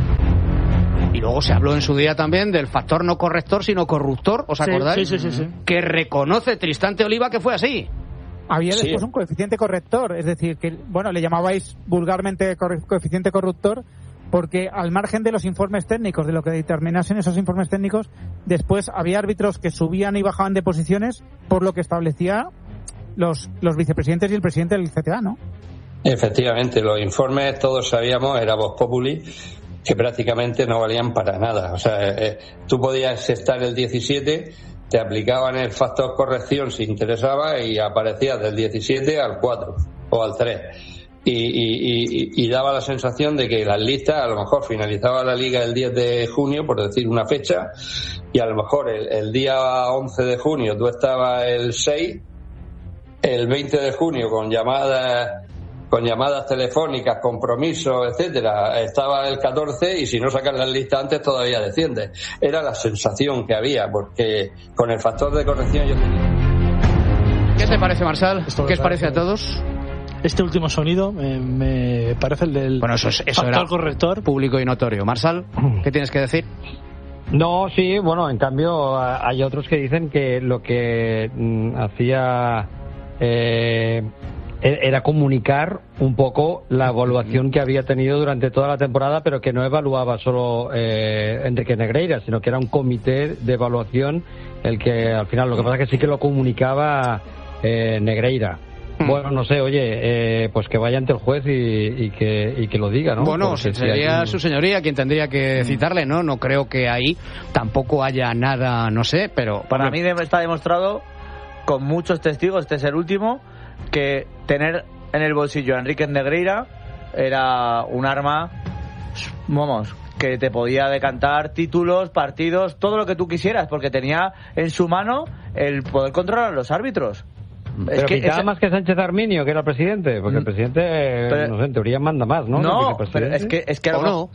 Y luego se habló en su día también del factor no corrector, sino corruptor, ¿os acordáis? Sí, sí, sí, sí, sí. Que reconoce Tristante Oliva que fue así. Había después sí. un coeficiente corrector, es decir, que bueno, le llamabais vulgarmente coeficiente corruptor, porque al margen de los informes técnicos, de lo que determinasen esos informes técnicos, después había árbitros que subían y bajaban de posiciones por lo que establecía los, los vicepresidentes y el presidente del C T A, ¿no? Efectivamente, los informes todos sabíamos, era Vox Populi, que prácticamente no valían para nada. O sea, eh, tú podías estar el diecisiete, te aplicaban el factor corrección si interesaba y aparecías del diecisiete al cuatro o al tres. Y, y, y, y daba la sensación de que las listas, a lo mejor finalizaba la liga el diez de junio, por decir una fecha, y a lo mejor el, el día once de junio tú estabas el seis, el veinte de junio con llamadas con llamadas telefónicas, compromisos, etcétera, estaba el catorce y si no sacas las listas antes todavía desciendes. Era la sensación que había, porque con el factor de corrección yo tenía... ¿Qué te parece, Marsal? ¿Qué os parece a todos? Este último sonido me, me parece el del bueno, eso es, eso factor era corrector público y notorio. Marsal, ¿qué tienes que decir? No, sí, bueno, en cambio hay otros que dicen que lo que mm, hacía eh, era comunicar un poco la evaluación que había tenido durante toda la temporada, pero que no evaluaba solo eh, Enrique Negreira, sino que era un comité de evaluación el que al final lo que pasa es que sí que lo comunicaba eh, Negreira. Bueno, no sé, oye, eh, pues que vaya ante el juez y, y, que, y que lo diga, ¿no? Bueno, Porque sería si hay... su señoría quien tendría que citarle, ¿no? No creo que ahí tampoco haya nada, no sé, pero... Para mí está demostrado, con muchos testigos, este es el último, que tener en el bolsillo a Enrique Negreira era un arma, vamos, que te podía decantar títulos, partidos, todo lo que tú quisieras, porque tenía en su mano el poder controlar a los árbitros. Pero es que pintaba ese... más que Sánchez Arminio, que era el presidente, porque el presidente, pero... no sé, en teoría manda más, ¿no? No, pero es que... Es que ¿O no?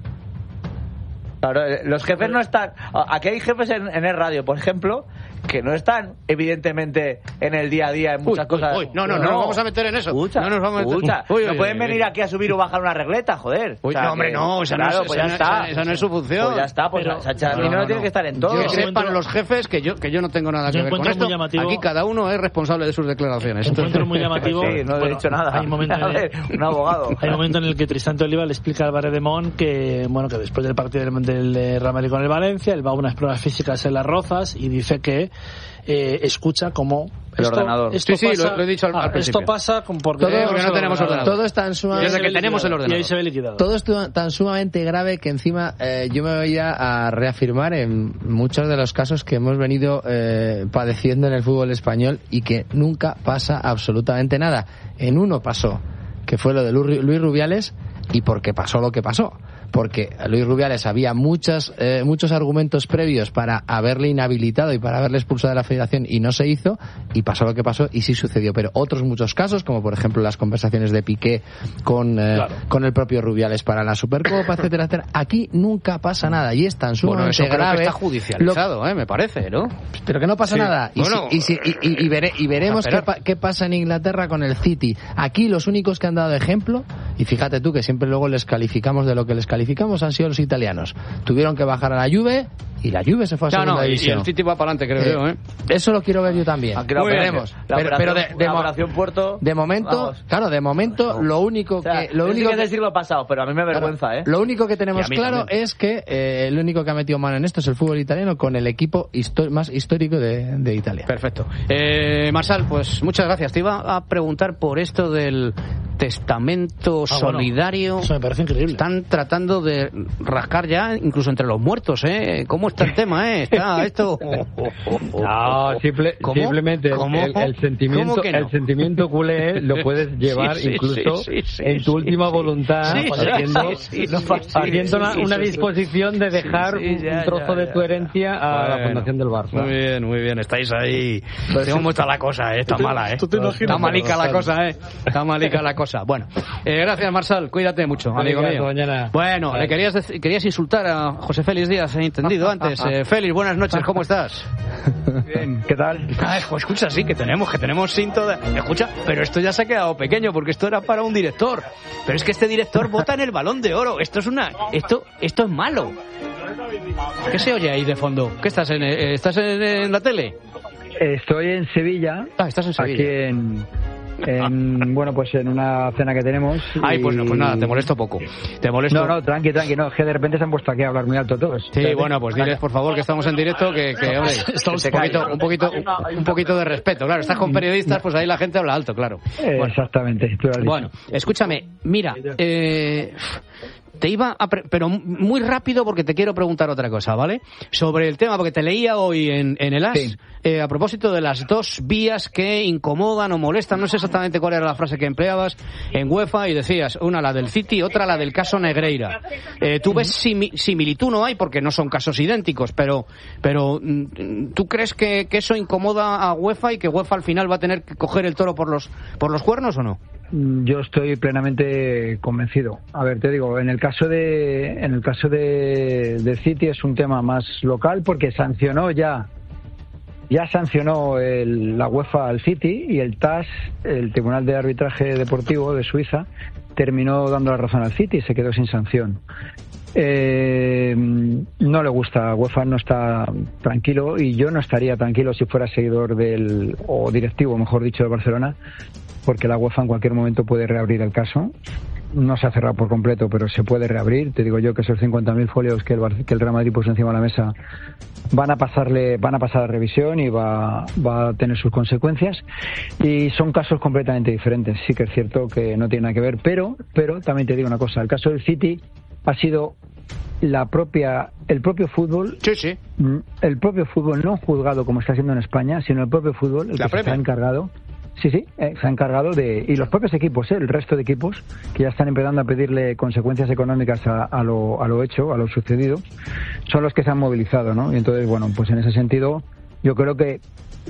Claro, los jefes no están... Aquí hay jefes en, en el radio, por ejemplo, que no están, evidentemente, en el día a día en muchas uy, cosas. Uy, no, no, no, no nos vamos a meter en eso. Escucha, no nos vamos a meter... escucha. Uy, no uy, pueden uy, venir uy. aquí a subir o bajar una regleta, joder. Uy, o sea, no, hombre, que... no, esa claro, no, es, pues esa, ya está. Esa, esa no es su función. Pues ya está, pues Pero, Sánchez pero, no, no, no tiene no. que estar en todo. Que Yo sepan encuentro... los jefes que yo que yo no tengo nada que Yo ver con encuentro esto. muy llamativo- Aquí cada uno es responsable de sus declaraciones. Encuentro muy llamativo. Sí, no he bueno, dicho nada. Hay un momento A en ver, el... un abogado. Hay un momento en el que Tristante Oliva le explica a Álvarez de Mon que, bueno, que después del partido del, del Real Madrid con el Valencia, él va a unas pruebas físicas en Las Rozas y dice que eh, escucha como el esto, ordenador. Esto Sí, sí, pasa, lo, lo he dicho al, ah, al principio. Esto pasa con porque, Todo, porque no tenemos ordenador. Todo es tan sumamente... Desde que tenemos el ordenador. Y ahí se ve liquidado. Todo es tan sumamente grave que encima eh, yo me voy a, a reafirmar en muchos de los casos que hemos venido eh, padeciendo en el fútbol español y que nunca pasa absolutamente nada. En uno pasó, que fue lo de Luis Rubiales, y porque pasó lo que pasó. Porque a Luis Rubiales había muchas, eh, muchos argumentos previos para haberle inhabilitado y para haberle expulsado de la federación y no se hizo, y pasó lo que pasó y sí sucedió. Pero otros muchos casos, como por ejemplo las conversaciones de Piqué con, eh, claro. con el propio Rubiales para la Supercopa, etcétera, etcétera, aquí nunca pasa nada y es tan sumamente bueno, eso grave. Creo que está judicializado, lo... eh, me parece, ¿no? Pero que no pasa sí. nada. Y, bueno, si, y, si, y, y, y, vere, y veremos qué, pa, qué pasa en Inglaterra con el City. Aquí los únicos que han dado ejemplo, y fíjate tú que siempre luego les calificamos de lo que les calificamos, han sido los italianos. Tuvieron que bajar a la Juve y la Juve se fue a no, segunda no, división. Y el City va para adelante, creo eh, yo, ¿eh? Eso lo quiero ver yo también. Aquí la Muy veremos. La pero, operación, pero de, de, la operación Puerto... De momento, vamos. claro, de momento no. lo único o sea, que... Lo único que que es del siglo pasado, pero a mí me avergüenza, claro, ¿eh? Lo único que tenemos claro también. es que eh, el único que ha metido mano en esto es el fútbol italiano con el equipo histo- más histórico de, de Italia. Perfecto. Eh, Marsal, pues muchas gracias. Te iba a preguntar por esto del testamento Ah, solidario. bueno, eso me parece increíble. Están tratando de rascar ya incluso entre los muertos, ¿eh? ¿Cómo está el tema, eh? Está esto... No, simple- ¿Cómo? simplemente el- ¿Cómo? El, el sentimiento, ¿Cómo que no? el sentimiento culé lo puedes llevar Sí, sí, incluso sí, sí, sí, en tu sí, última sí. voluntad, Sí, sí, haciendo, sí, sí, sí, haciendo sí, una, sí, una sí, sí. disposición de dejar Sí, sí, ya, un trozo ya, de tu ya, herencia a la Bueno, fundación del Barça. Muy bien, muy bien. Estáis ahí. ¿Cómo está la cosa, eh? Está ¿Tú te- mala, eh. tú te imaginas? Está malica la cosa, eh. Está malica la cosa. Bueno, eh, gracias, Marsal. Cuídate mucho, amigo Venga, mío. mañana. Bueno, le querías, dec- querías insultar a José Félix Díaz, he entendido antes. Eh, Félix, buenas noches, ¿cómo estás? Bien, ¿qué tal? Ah, pues escucha, sí, que tenemos, que tenemos cinto de... Escucha, pero esto ya se ha quedado pequeño porque esto era para un director. Pero es que este director vota en el Balón de Oro. Esto es una... Esto, esto es malo. ¿Qué se oye ahí de fondo? ¿Qué estás en, eh, estás en, en la tele? Estoy en Sevilla. Ah, estás en Sevilla. Aquí en, en bueno, pues en una cena que tenemos. Ay, pues, no, pues nada, y- te molesto poco. Te molesto... No, no, tranqui, tranqui, no, es que de repente se han puesto aquí a hablar muy alto todos. Sí, bueno, pues diles por favor que estamos en directo, que, que hombre, Estamos un poquito, un poquito, un poquito de respeto. Claro, estás con periodistas, pues ahí la gente habla alto, claro. Eh, Bueno, Exactamente, tú lo has dicho. bueno, escúchame, mira, eh, te iba a... pre- pero muy rápido porque te quiero preguntar otra cosa, ¿vale? Sobre el tema, porque te leía hoy en, en el As, Sí. eh, a propósito de las dos vías que incomodan o molestan, no sé exactamente cuál era la frase que empleabas en UEFA, y decías, una la del City, otra la del caso Negreira. Eh, ¿Tú ves simi- similitud? No hay, porque no son casos idénticos, pero, pero mm, ¿tú crees que, que eso incomoda a UEFA y que UEFA al final va a tener que coger el toro por los, por los cuernos o no? Yo estoy plenamente convencido. A ver, te digo, en el caso de en el caso de, de City es un tema más local porque sancionó ya ya sancionó el, la UEFA al City y el T A S, el Tribunal de Arbitraje Deportivo de Suiza, terminó dando la razón al City y se quedó sin sanción. Eh, no le gusta, UEFA no está tranquilo y yo no estaría tranquilo si fuera seguidor del o directivo, mejor dicho, de Barcelona, porque la UEFA en cualquier momento puede reabrir el caso. No se ha cerrado por completo, pero se puede reabrir. Te digo yo que esos cincuenta mil folios que el, Bar- que el Real Madrid puso encima de la mesa van a pasarle, van a pasar a revisión y va, va a tener sus consecuencias. Y son casos completamente diferentes. Sí que es cierto que no tiene nada que ver, pero, pero también te digo una cosa. El caso del City ha sido la propia, el propio fútbol. Sí, sí. El propio fútbol, no juzgado como está haciendo en España, sino el propio fútbol, el La que se Premier. ha encargado. Sí, sí, eh, se ha encargado de... Y los propios equipos, eh, el resto de equipos, que ya están empezando a pedirle consecuencias económicas a, a, lo, a lo hecho, a lo sucedido, son los que se han movilizado, ¿no? Y entonces, bueno, pues en ese sentido, yo creo que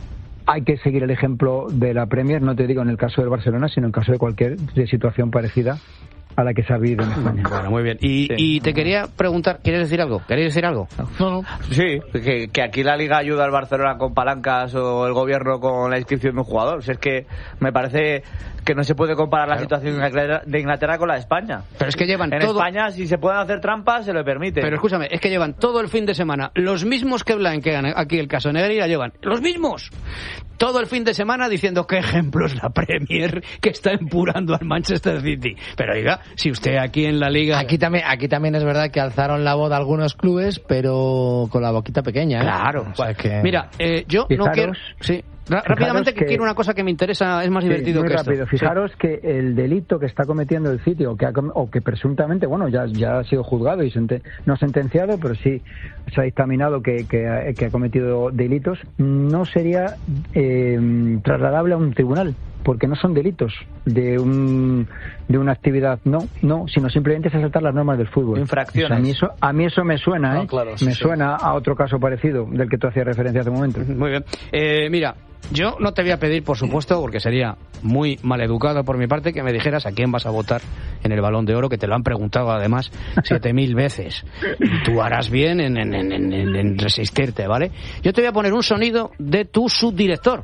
hay que seguir el ejemplo de la Premier, no te digo en el caso del Barcelona, sino en el caso de cualquier de situación parecida a la que se ha vivido en España. Bueno, muy bien. Y, y te quería preguntar, ¿quieres decir algo? ¿Queréis decir algo? No, no. Sí, que, que aquí la Liga ayuda al Barcelona con palancas o el gobierno con la inscripción de un jugador. O sea, es que me parece que no se puede comparar la Claro. situación de Inglaterra, de Inglaterra con la de España. Pero es que llevan En todo... España, si se pueden hacer trampas, se lo permite. Pero escúchame, es que llevan todo el fin de semana los mismos que blanquean aquí el caso Negreira, llevan los mismos. Todo el fin de semana diciendo qué ejemplo es la Premier que está empurando al Manchester City. Pero oiga, si usted aquí en la Liga... Aquí también, aquí también es verdad que alzaron la voz algunos clubes, pero con la boquita pequeña, ¿eh? Claro. O sea que... Mira, eh, yo no Fijaros- quiero... Sí. Ra- Rápidamente, que, que- quiero una cosa que me interesa, es más Sí, divertido muy que rápido. esto. Fijaros que el delito que está cometiendo el City o que, ha com- o que presuntamente, bueno, ya, ya ha sido juzgado y sente- no sentenciado, pero sí se ha dictaminado que, que, ha, que ha cometido delitos, no sería eh, trasladable a un tribunal, porque no son delitos de un de una actividad, no, no, sino simplemente es saltar las normas del fútbol. Infracciones. O sea, a, mí eso, a mí eso me suena, No, ¿eh? claro, sí, me sí. suena a otro caso parecido del que tú hacías referencia hace un momento. Muy bien. Eh, mira, yo no te voy a pedir, por supuesto, porque sería muy maleducado por mi parte, que me dijeras a quién vas a votar en el Balón de Oro, que te lo han preguntado además siete mil veces. Y tú harás bien en, en, en, en, en resistirte, ¿vale? Yo te voy a poner un sonido de tu subdirector.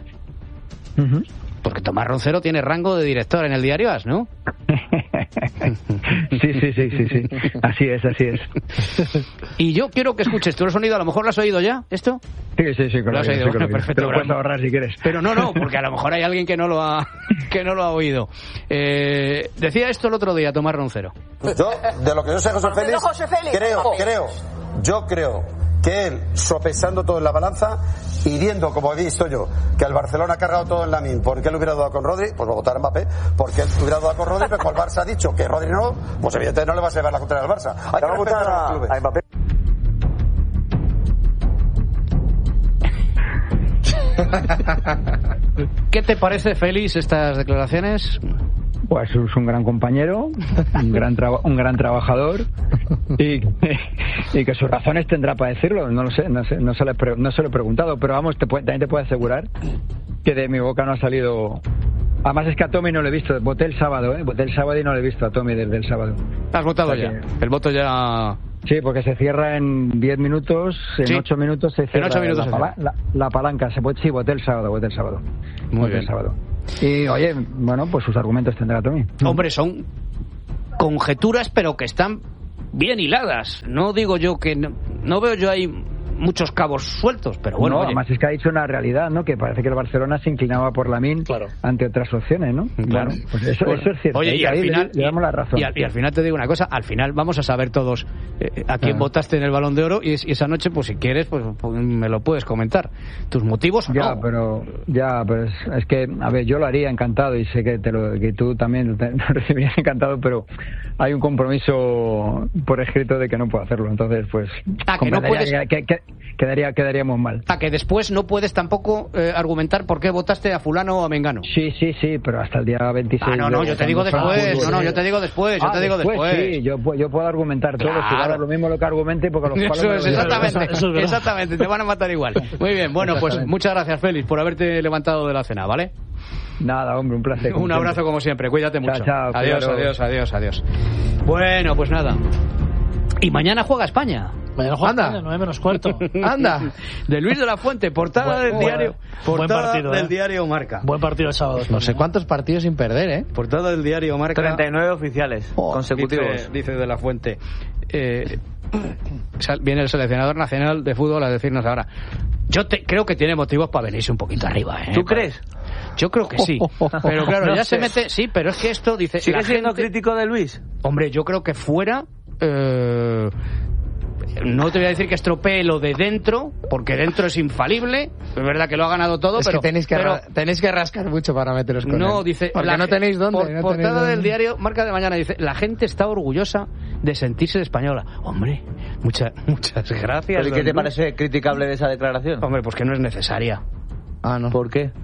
Uh-huh. Porque Tomás Roncero tiene rango de director en el diario As, ¿no? Sí, sí, sí, sí, sí. Así es, así es. Y yo quiero que escuches tú el sonido. A lo mejor lo has oído ya, ¿esto. Sí, sí, sí, Lo has oído, claro. perfecto, Te lo puedes bravo. ahorrar si quieres. Pero no, no, porque a lo mejor hay alguien que no lo ha, que no lo ha oído. Eh, decía esto el otro día Tomás Roncero. Yo, de lo que yo sé, José Félix, José Félix. creo, Ojo. creo, yo creo que él, sopesando todo en la balanza, y viendo, como he visto yo, que el Barcelona ha cargado todo en Lamine, ¿por qué le hubiera dado con Rodri? Pues va a votar a Mbappé. ¿Por qué le hubiera dado con Rodri? Pero como el Barça ha dicho que Rodri no, pues evidentemente no le va a llevar la contraria al Barça. Hay que respetar a los clubes. A Mbappé. ¿Qué te parece, Félix, estas declaraciones? Pues es un gran compañero, un gran traba- un gran trabajador y, y que sus razones tendrá para decirlo. No lo sé, no sé, no se lo he, pre- no se lo he preguntado, pero vamos, te puede, también te puedo asegurar que de mi boca no ha salido. Además es que a Tommy no lo he visto, voté el sábado, ¿eh? Voté el sábado y no lo he visto a Tommy desde el sábado. ¿Has votado O sea ya? que- El voto ya... Sí, porque se cierra en diez minutos, en Sí. ocho minutos se cierra ocho minutos la, se pala- cierra. la, la palanca. Se puede, sí, voté el sábado, voté el sábado. Muy Voté bien. el sábado. Y oye, bueno, pues sus argumentos tendrá Tommy. Hombre, son conjeturas, pero que están bien hiladas. No digo yo que... No, no veo yo ahí muchos cabos sueltos, pero bueno, no, oye. además es que ha dicho una realidad, ¿no? Que parece que el Barcelona se inclinaba por Lamine ante otras opciones, ¿no? Claro. Bueno, pues eso, Bueno, eso es cierto. Oye, Ahí- y al ahí final, le, le damos la razón. y al, y al final te digo una cosa, al final vamos a saber todos eh, a quién Ah. votaste en el Balón de Oro y, es- y esa noche, pues si quieres, pues, pues, me lo puedes comentar. ¿Tus motivos o Ya, no? pero ya, pero es, es que, a ver, yo lo haría encantado y sé que te lo, que tú también te, lo recibirías encantado, pero hay un compromiso por escrito de que no puedo hacerlo, entonces pues Ah, que no quedaría, que- que- quedaría, quedaríamos mal. A que después no puedes tampoco eh, argumentar por qué votaste a fulano o a mengano. Sí, sí, sí, pero hasta el día veintiséis. Ah, no, no, yo te digo cuando fuera después, fútbol, no, no, sí. yo te digo después, yo Ah, te digo después. Sí, yo, pu- yo puedo argumentar todo, Claro. si va a dar lo mismo lo que argumente, porque los palos Eso me es, lo llevan. exactamente, Eso es verdad. exactamente, te van a matar igual. Muy bien, bueno, pues Exactamente. muchas gracias, Félix, por haberte levantado de la cena, ¿vale? Nada, hombre, un placer. Un abrazo como siempre, cuídate Chao, mucho. chao, adiós, cuidaros. adiós, adiós, adiós. Bueno, pues nada. Y mañana juega España. Mañana juega Anda. España, nueve menos cuarto. Anda. De Luis de la Fuente, portada Buen- del buen- diario. buen Portada partido, del ¿eh? diario Marca. Buen partido el sábado. No sé cuántos partidos sin perder, ¿eh? Portada del diario Marca. treinta y nueve oficiales consecutivos. Dice, dice de la Fuente. Eh, sal- viene el seleccionador nacional de fútbol a decirnos ahora. Yo te, creo que tiene motivos para venirse un poquito arriba, ¿eh? ¿Tú crees? Yo creo que sí. Pero claro, No ya sé. se mete. Sí, pero es que esto dice. ¿Sigue la siendo gente- crítico de Luis? Hombre, yo creo que fuera. eh, no te voy a decir que estropee lo de dentro, porque dentro es infalible. Es verdad que lo ha ganado todo, Es pero. que tenéis que, pero- ra- tenéis que rascar mucho para meteros con no, él. dice. Porque la no ge- tenéis dónde. por- no tenéis portada dónde. del diario Marca de Mañana dice: la gente está orgullosa de sentirse española. Hombre, muchas muchas gracias. ¿Pero y qué don te Luis. parece criticable de esa declaración? Hombre, pues que no es necesaria. Ah, no. ¿Por qué?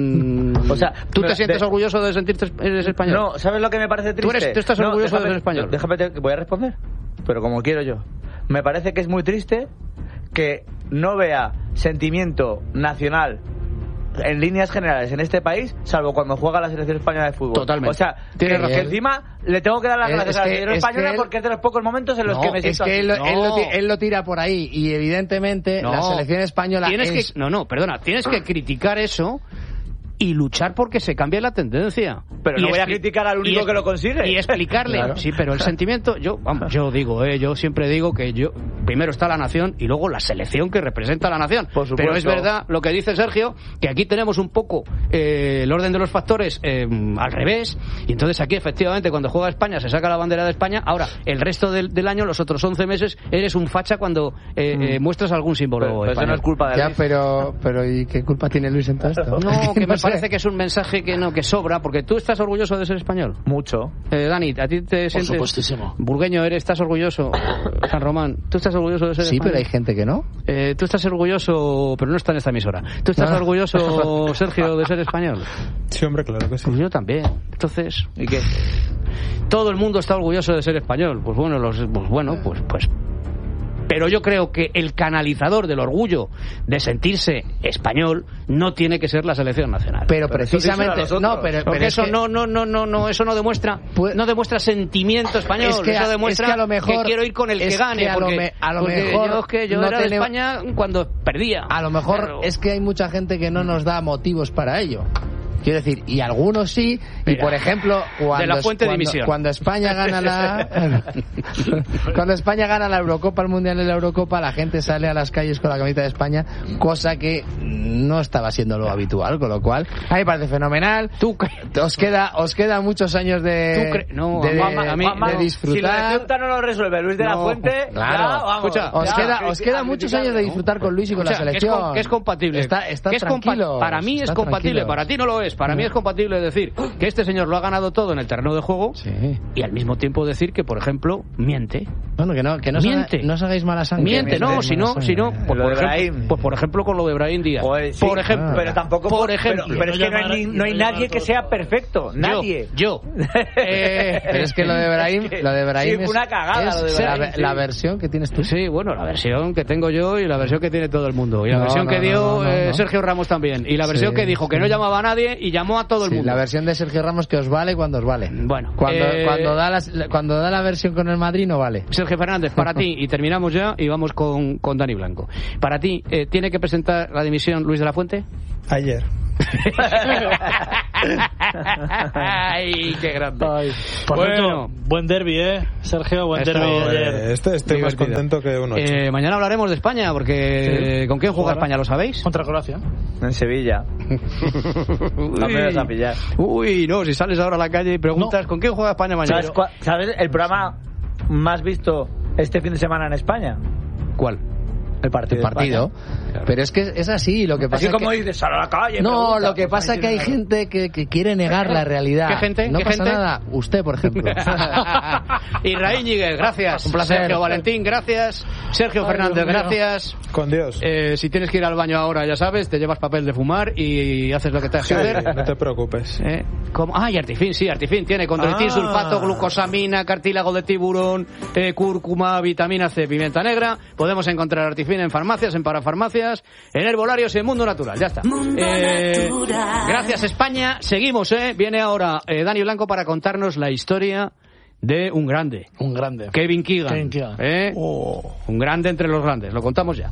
Mm, O sea, ¿tú te de- sientes de- orgulloso de sentirte eres español? No, ¿sabes lo que me parece triste? ¿Tú, eres, tú estás No, orgulloso de déjame- ser español? Déjame, te- voy a responder, pero como quiero yo. Me parece que es muy triste que no vea sentimiento nacional en líneas generales en este país, salvo cuando juega la selección española de fútbol. Totalmente. O sea, Tienes que, razón. que encima le tengo que dar las Es- gracias es a la que- selección es española que él- porque es de los pocos momentos en los No, que me es siento que él, así. lo- él lo, No. ti- él lo tira por ahí y evidentemente No. la selección española Tienes es... que, no, no, perdona, tienes que criticar eso y luchar porque se cambie la tendencia. Pero Y no voy a expli- criticar al único y que lo consigue. Y explicarle. Claro. Sí, pero el sentimiento, yo vamos, yo digo, eh, yo siempre digo que yo primero está la nación y luego la selección que representa a la nación. Por supuesto. Pero es verdad lo que dice Sergio, que aquí tenemos un poco eh, el orden de los factores eh, al revés, y entonces aquí efectivamente cuando juega España se saca la bandera de España. Ahora, el resto del, del año, los otros once meses, eres un facha cuando eh, eh, muestras algún símbolo Pero eso español. no es culpa de Ya, Luis. pero, pero ¿y qué culpa tiene Luis en todo esto? No, que me No sé. parece que es un mensaje que no que sobra, porque tú estás orgulloso de ser español. Mucho. Eh, Dani, ¿a ti te sientes supuestísimo. burgueño? Eres, ¿estás orgulloso? San Román, ¿tú estás orgulloso de ser Sí, español? pero hay gente que no. Eh, tú estás orgulloso, pero no está en esta emisora. ¿Tú estás No. orgulloso, Sergio, de ser español? Sí, hombre, claro que sí. Pues yo también. Entonces, ¿Y qué? todo el mundo está orgulloso de ser español. Pues bueno, los, pues bueno, pues, pues. Pero yo creo que el canalizador del orgullo de sentirse español no tiene que ser la selección nacional. Pero, Pero eso precisamente... díselo a No, nosotros. pero, Porque pero es eso que- no, no, no, no, no, eso no demuestra, Pu- no demuestra sentimiento español. Es que a- eso demuestra es que a lo mejor- quiero ir con el que es gane. que a lo porque, me- a lo porque mejor yo, es que yo no era de tenemos- España cuando perdía. A lo mejor Pero- es que hay mucha gente que no nos da motivos para ello. Quiero decir, y algunos sí, y Mira, por ejemplo, cuando, de la fuente de cuando, emisión. cuando España gana la cuando España gana la Eurocopa, el Mundial de la Eurocopa, la gente sale a las calles con la camiseta de España, cosa que no estaba siendo lo habitual, con lo cual, a mí me parece fenomenal. Tú os queda os queda muchos años de no, de, Juanma, a mí, Juanma, de disfrutar. Si la pregunta no lo resuelve Luis de la No, Fuente, claro. ya, vamos, Escucha, os ya, queda, que- os queda a muchos criticar, años de ¿no? disfrutar con Luis y con Escucha, la que es selección. com- que es compatible. Está, está Que es compa- tranquilos, para mí es está compatible, tranquilos. para ti no lo es. Para mí es compatible decir que este señor lo ha ganado todo en el terreno de juego y al mismo tiempo decir que, por ejemplo, miente. Bueno, que no, que no, os Miente. haga- no os hagáis mala sangre. Miente, no, si no, si no, pues Lo por, de ejemplo, Brahim. pues por ejemplo con lo de Brahim Díaz. Joder, sí, por ejemplo, pero tampoco por por- ejemplo, pero, pero es que no hay, ni- no hay nadie que sea perfecto, nadie. Yo, eh, Pero es que lo de Brahim, lo de Brahim Sí, fue es, una cagada es lo de la, Brahim, sí. la versión que tienes tú. Sí, bueno, la versión que tengo yo y la versión que tiene todo el mundo. Y la No, versión no, que no, dio no, no, eh, no. Sergio Ramos también. Y la versión Sí, que dijo que sí. no llamaba a nadie y llamó a todo el Sí, mundo. la versión de Sergio Ramos que os vale cuando os vale. Bueno, Cuando, eh, cuando, da las- cuando da la versión con el Madrid no vale. Sergio Fernández, para ti, y terminamos ya y vamos con, con Dani Blanco. Para ti, eh, ¿tiene que presentar la dimisión Luis de la Fuente? Ayer. Ay, qué grande. Por Bueno. cierto, buen derbi, ¿eh? Sergio, buen Esto, derbi eh, ayer. Este estoy más Divertido. contento que uno. Eh, mañana hablaremos de España, porque ¿con quién juega Jugará. España? ¿Lo sabéis? Contra Croacia. En Sevilla. No me vas a pillar. Uy, no, si sales ahora a la calle y preguntas ¿con quién juega España mañana? ¿Sabes, cua- ¿Sabes el programa más visto este fin de semana en España? ¿Cuál? El partido. El partido. Pero es que es así, lo que pasa Así es como que... dices, sal a la calle. No, pregunta, lo que pues pasa ahí es que hay tienes gente que, que quiere negar la realidad. ¿Qué gente? No ¿Qué pasa gente? nada. Usted, por ejemplo. Israel Íñiguez, gracias. Un placer. Sergio Valentín, gracias. Sergio Ay, Fernández, Dios mío. gracias. Con Dios. Eh, si tienes que ir al baño ahora, ya sabes, te llevas papel de fumar y haces lo que tengas que Sí, hacer. no te preocupes. ¿Eh? ¿Cómo? Ah, y Artifin, sí, Artifin tiene condroitin, Ah. sulfato, glucosamina, cartílago de tiburón, eh, cúrcuma, vitamina C, pimienta negra. Podemos encontrar Artifin en farmacias, en parafarmacias, en herbolarios y en Mundo Natural. Ya está. Eh, gracias, España. Seguimos, ¿eh? Viene ahora eh, Dani Blanco para contarnos la historia de un grande. Un grande. Kevin Keegan. Kevin Keegan. ¿eh? Oh. Un grande entre los grandes. Lo contamos ya.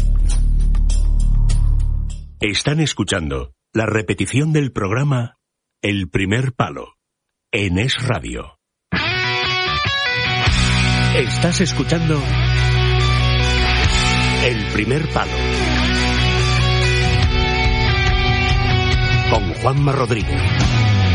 Están escuchando la repetición del programa El Primer Palo en Es Radio. Estás escuchando El Primer Palo con Juanma Rodríguez.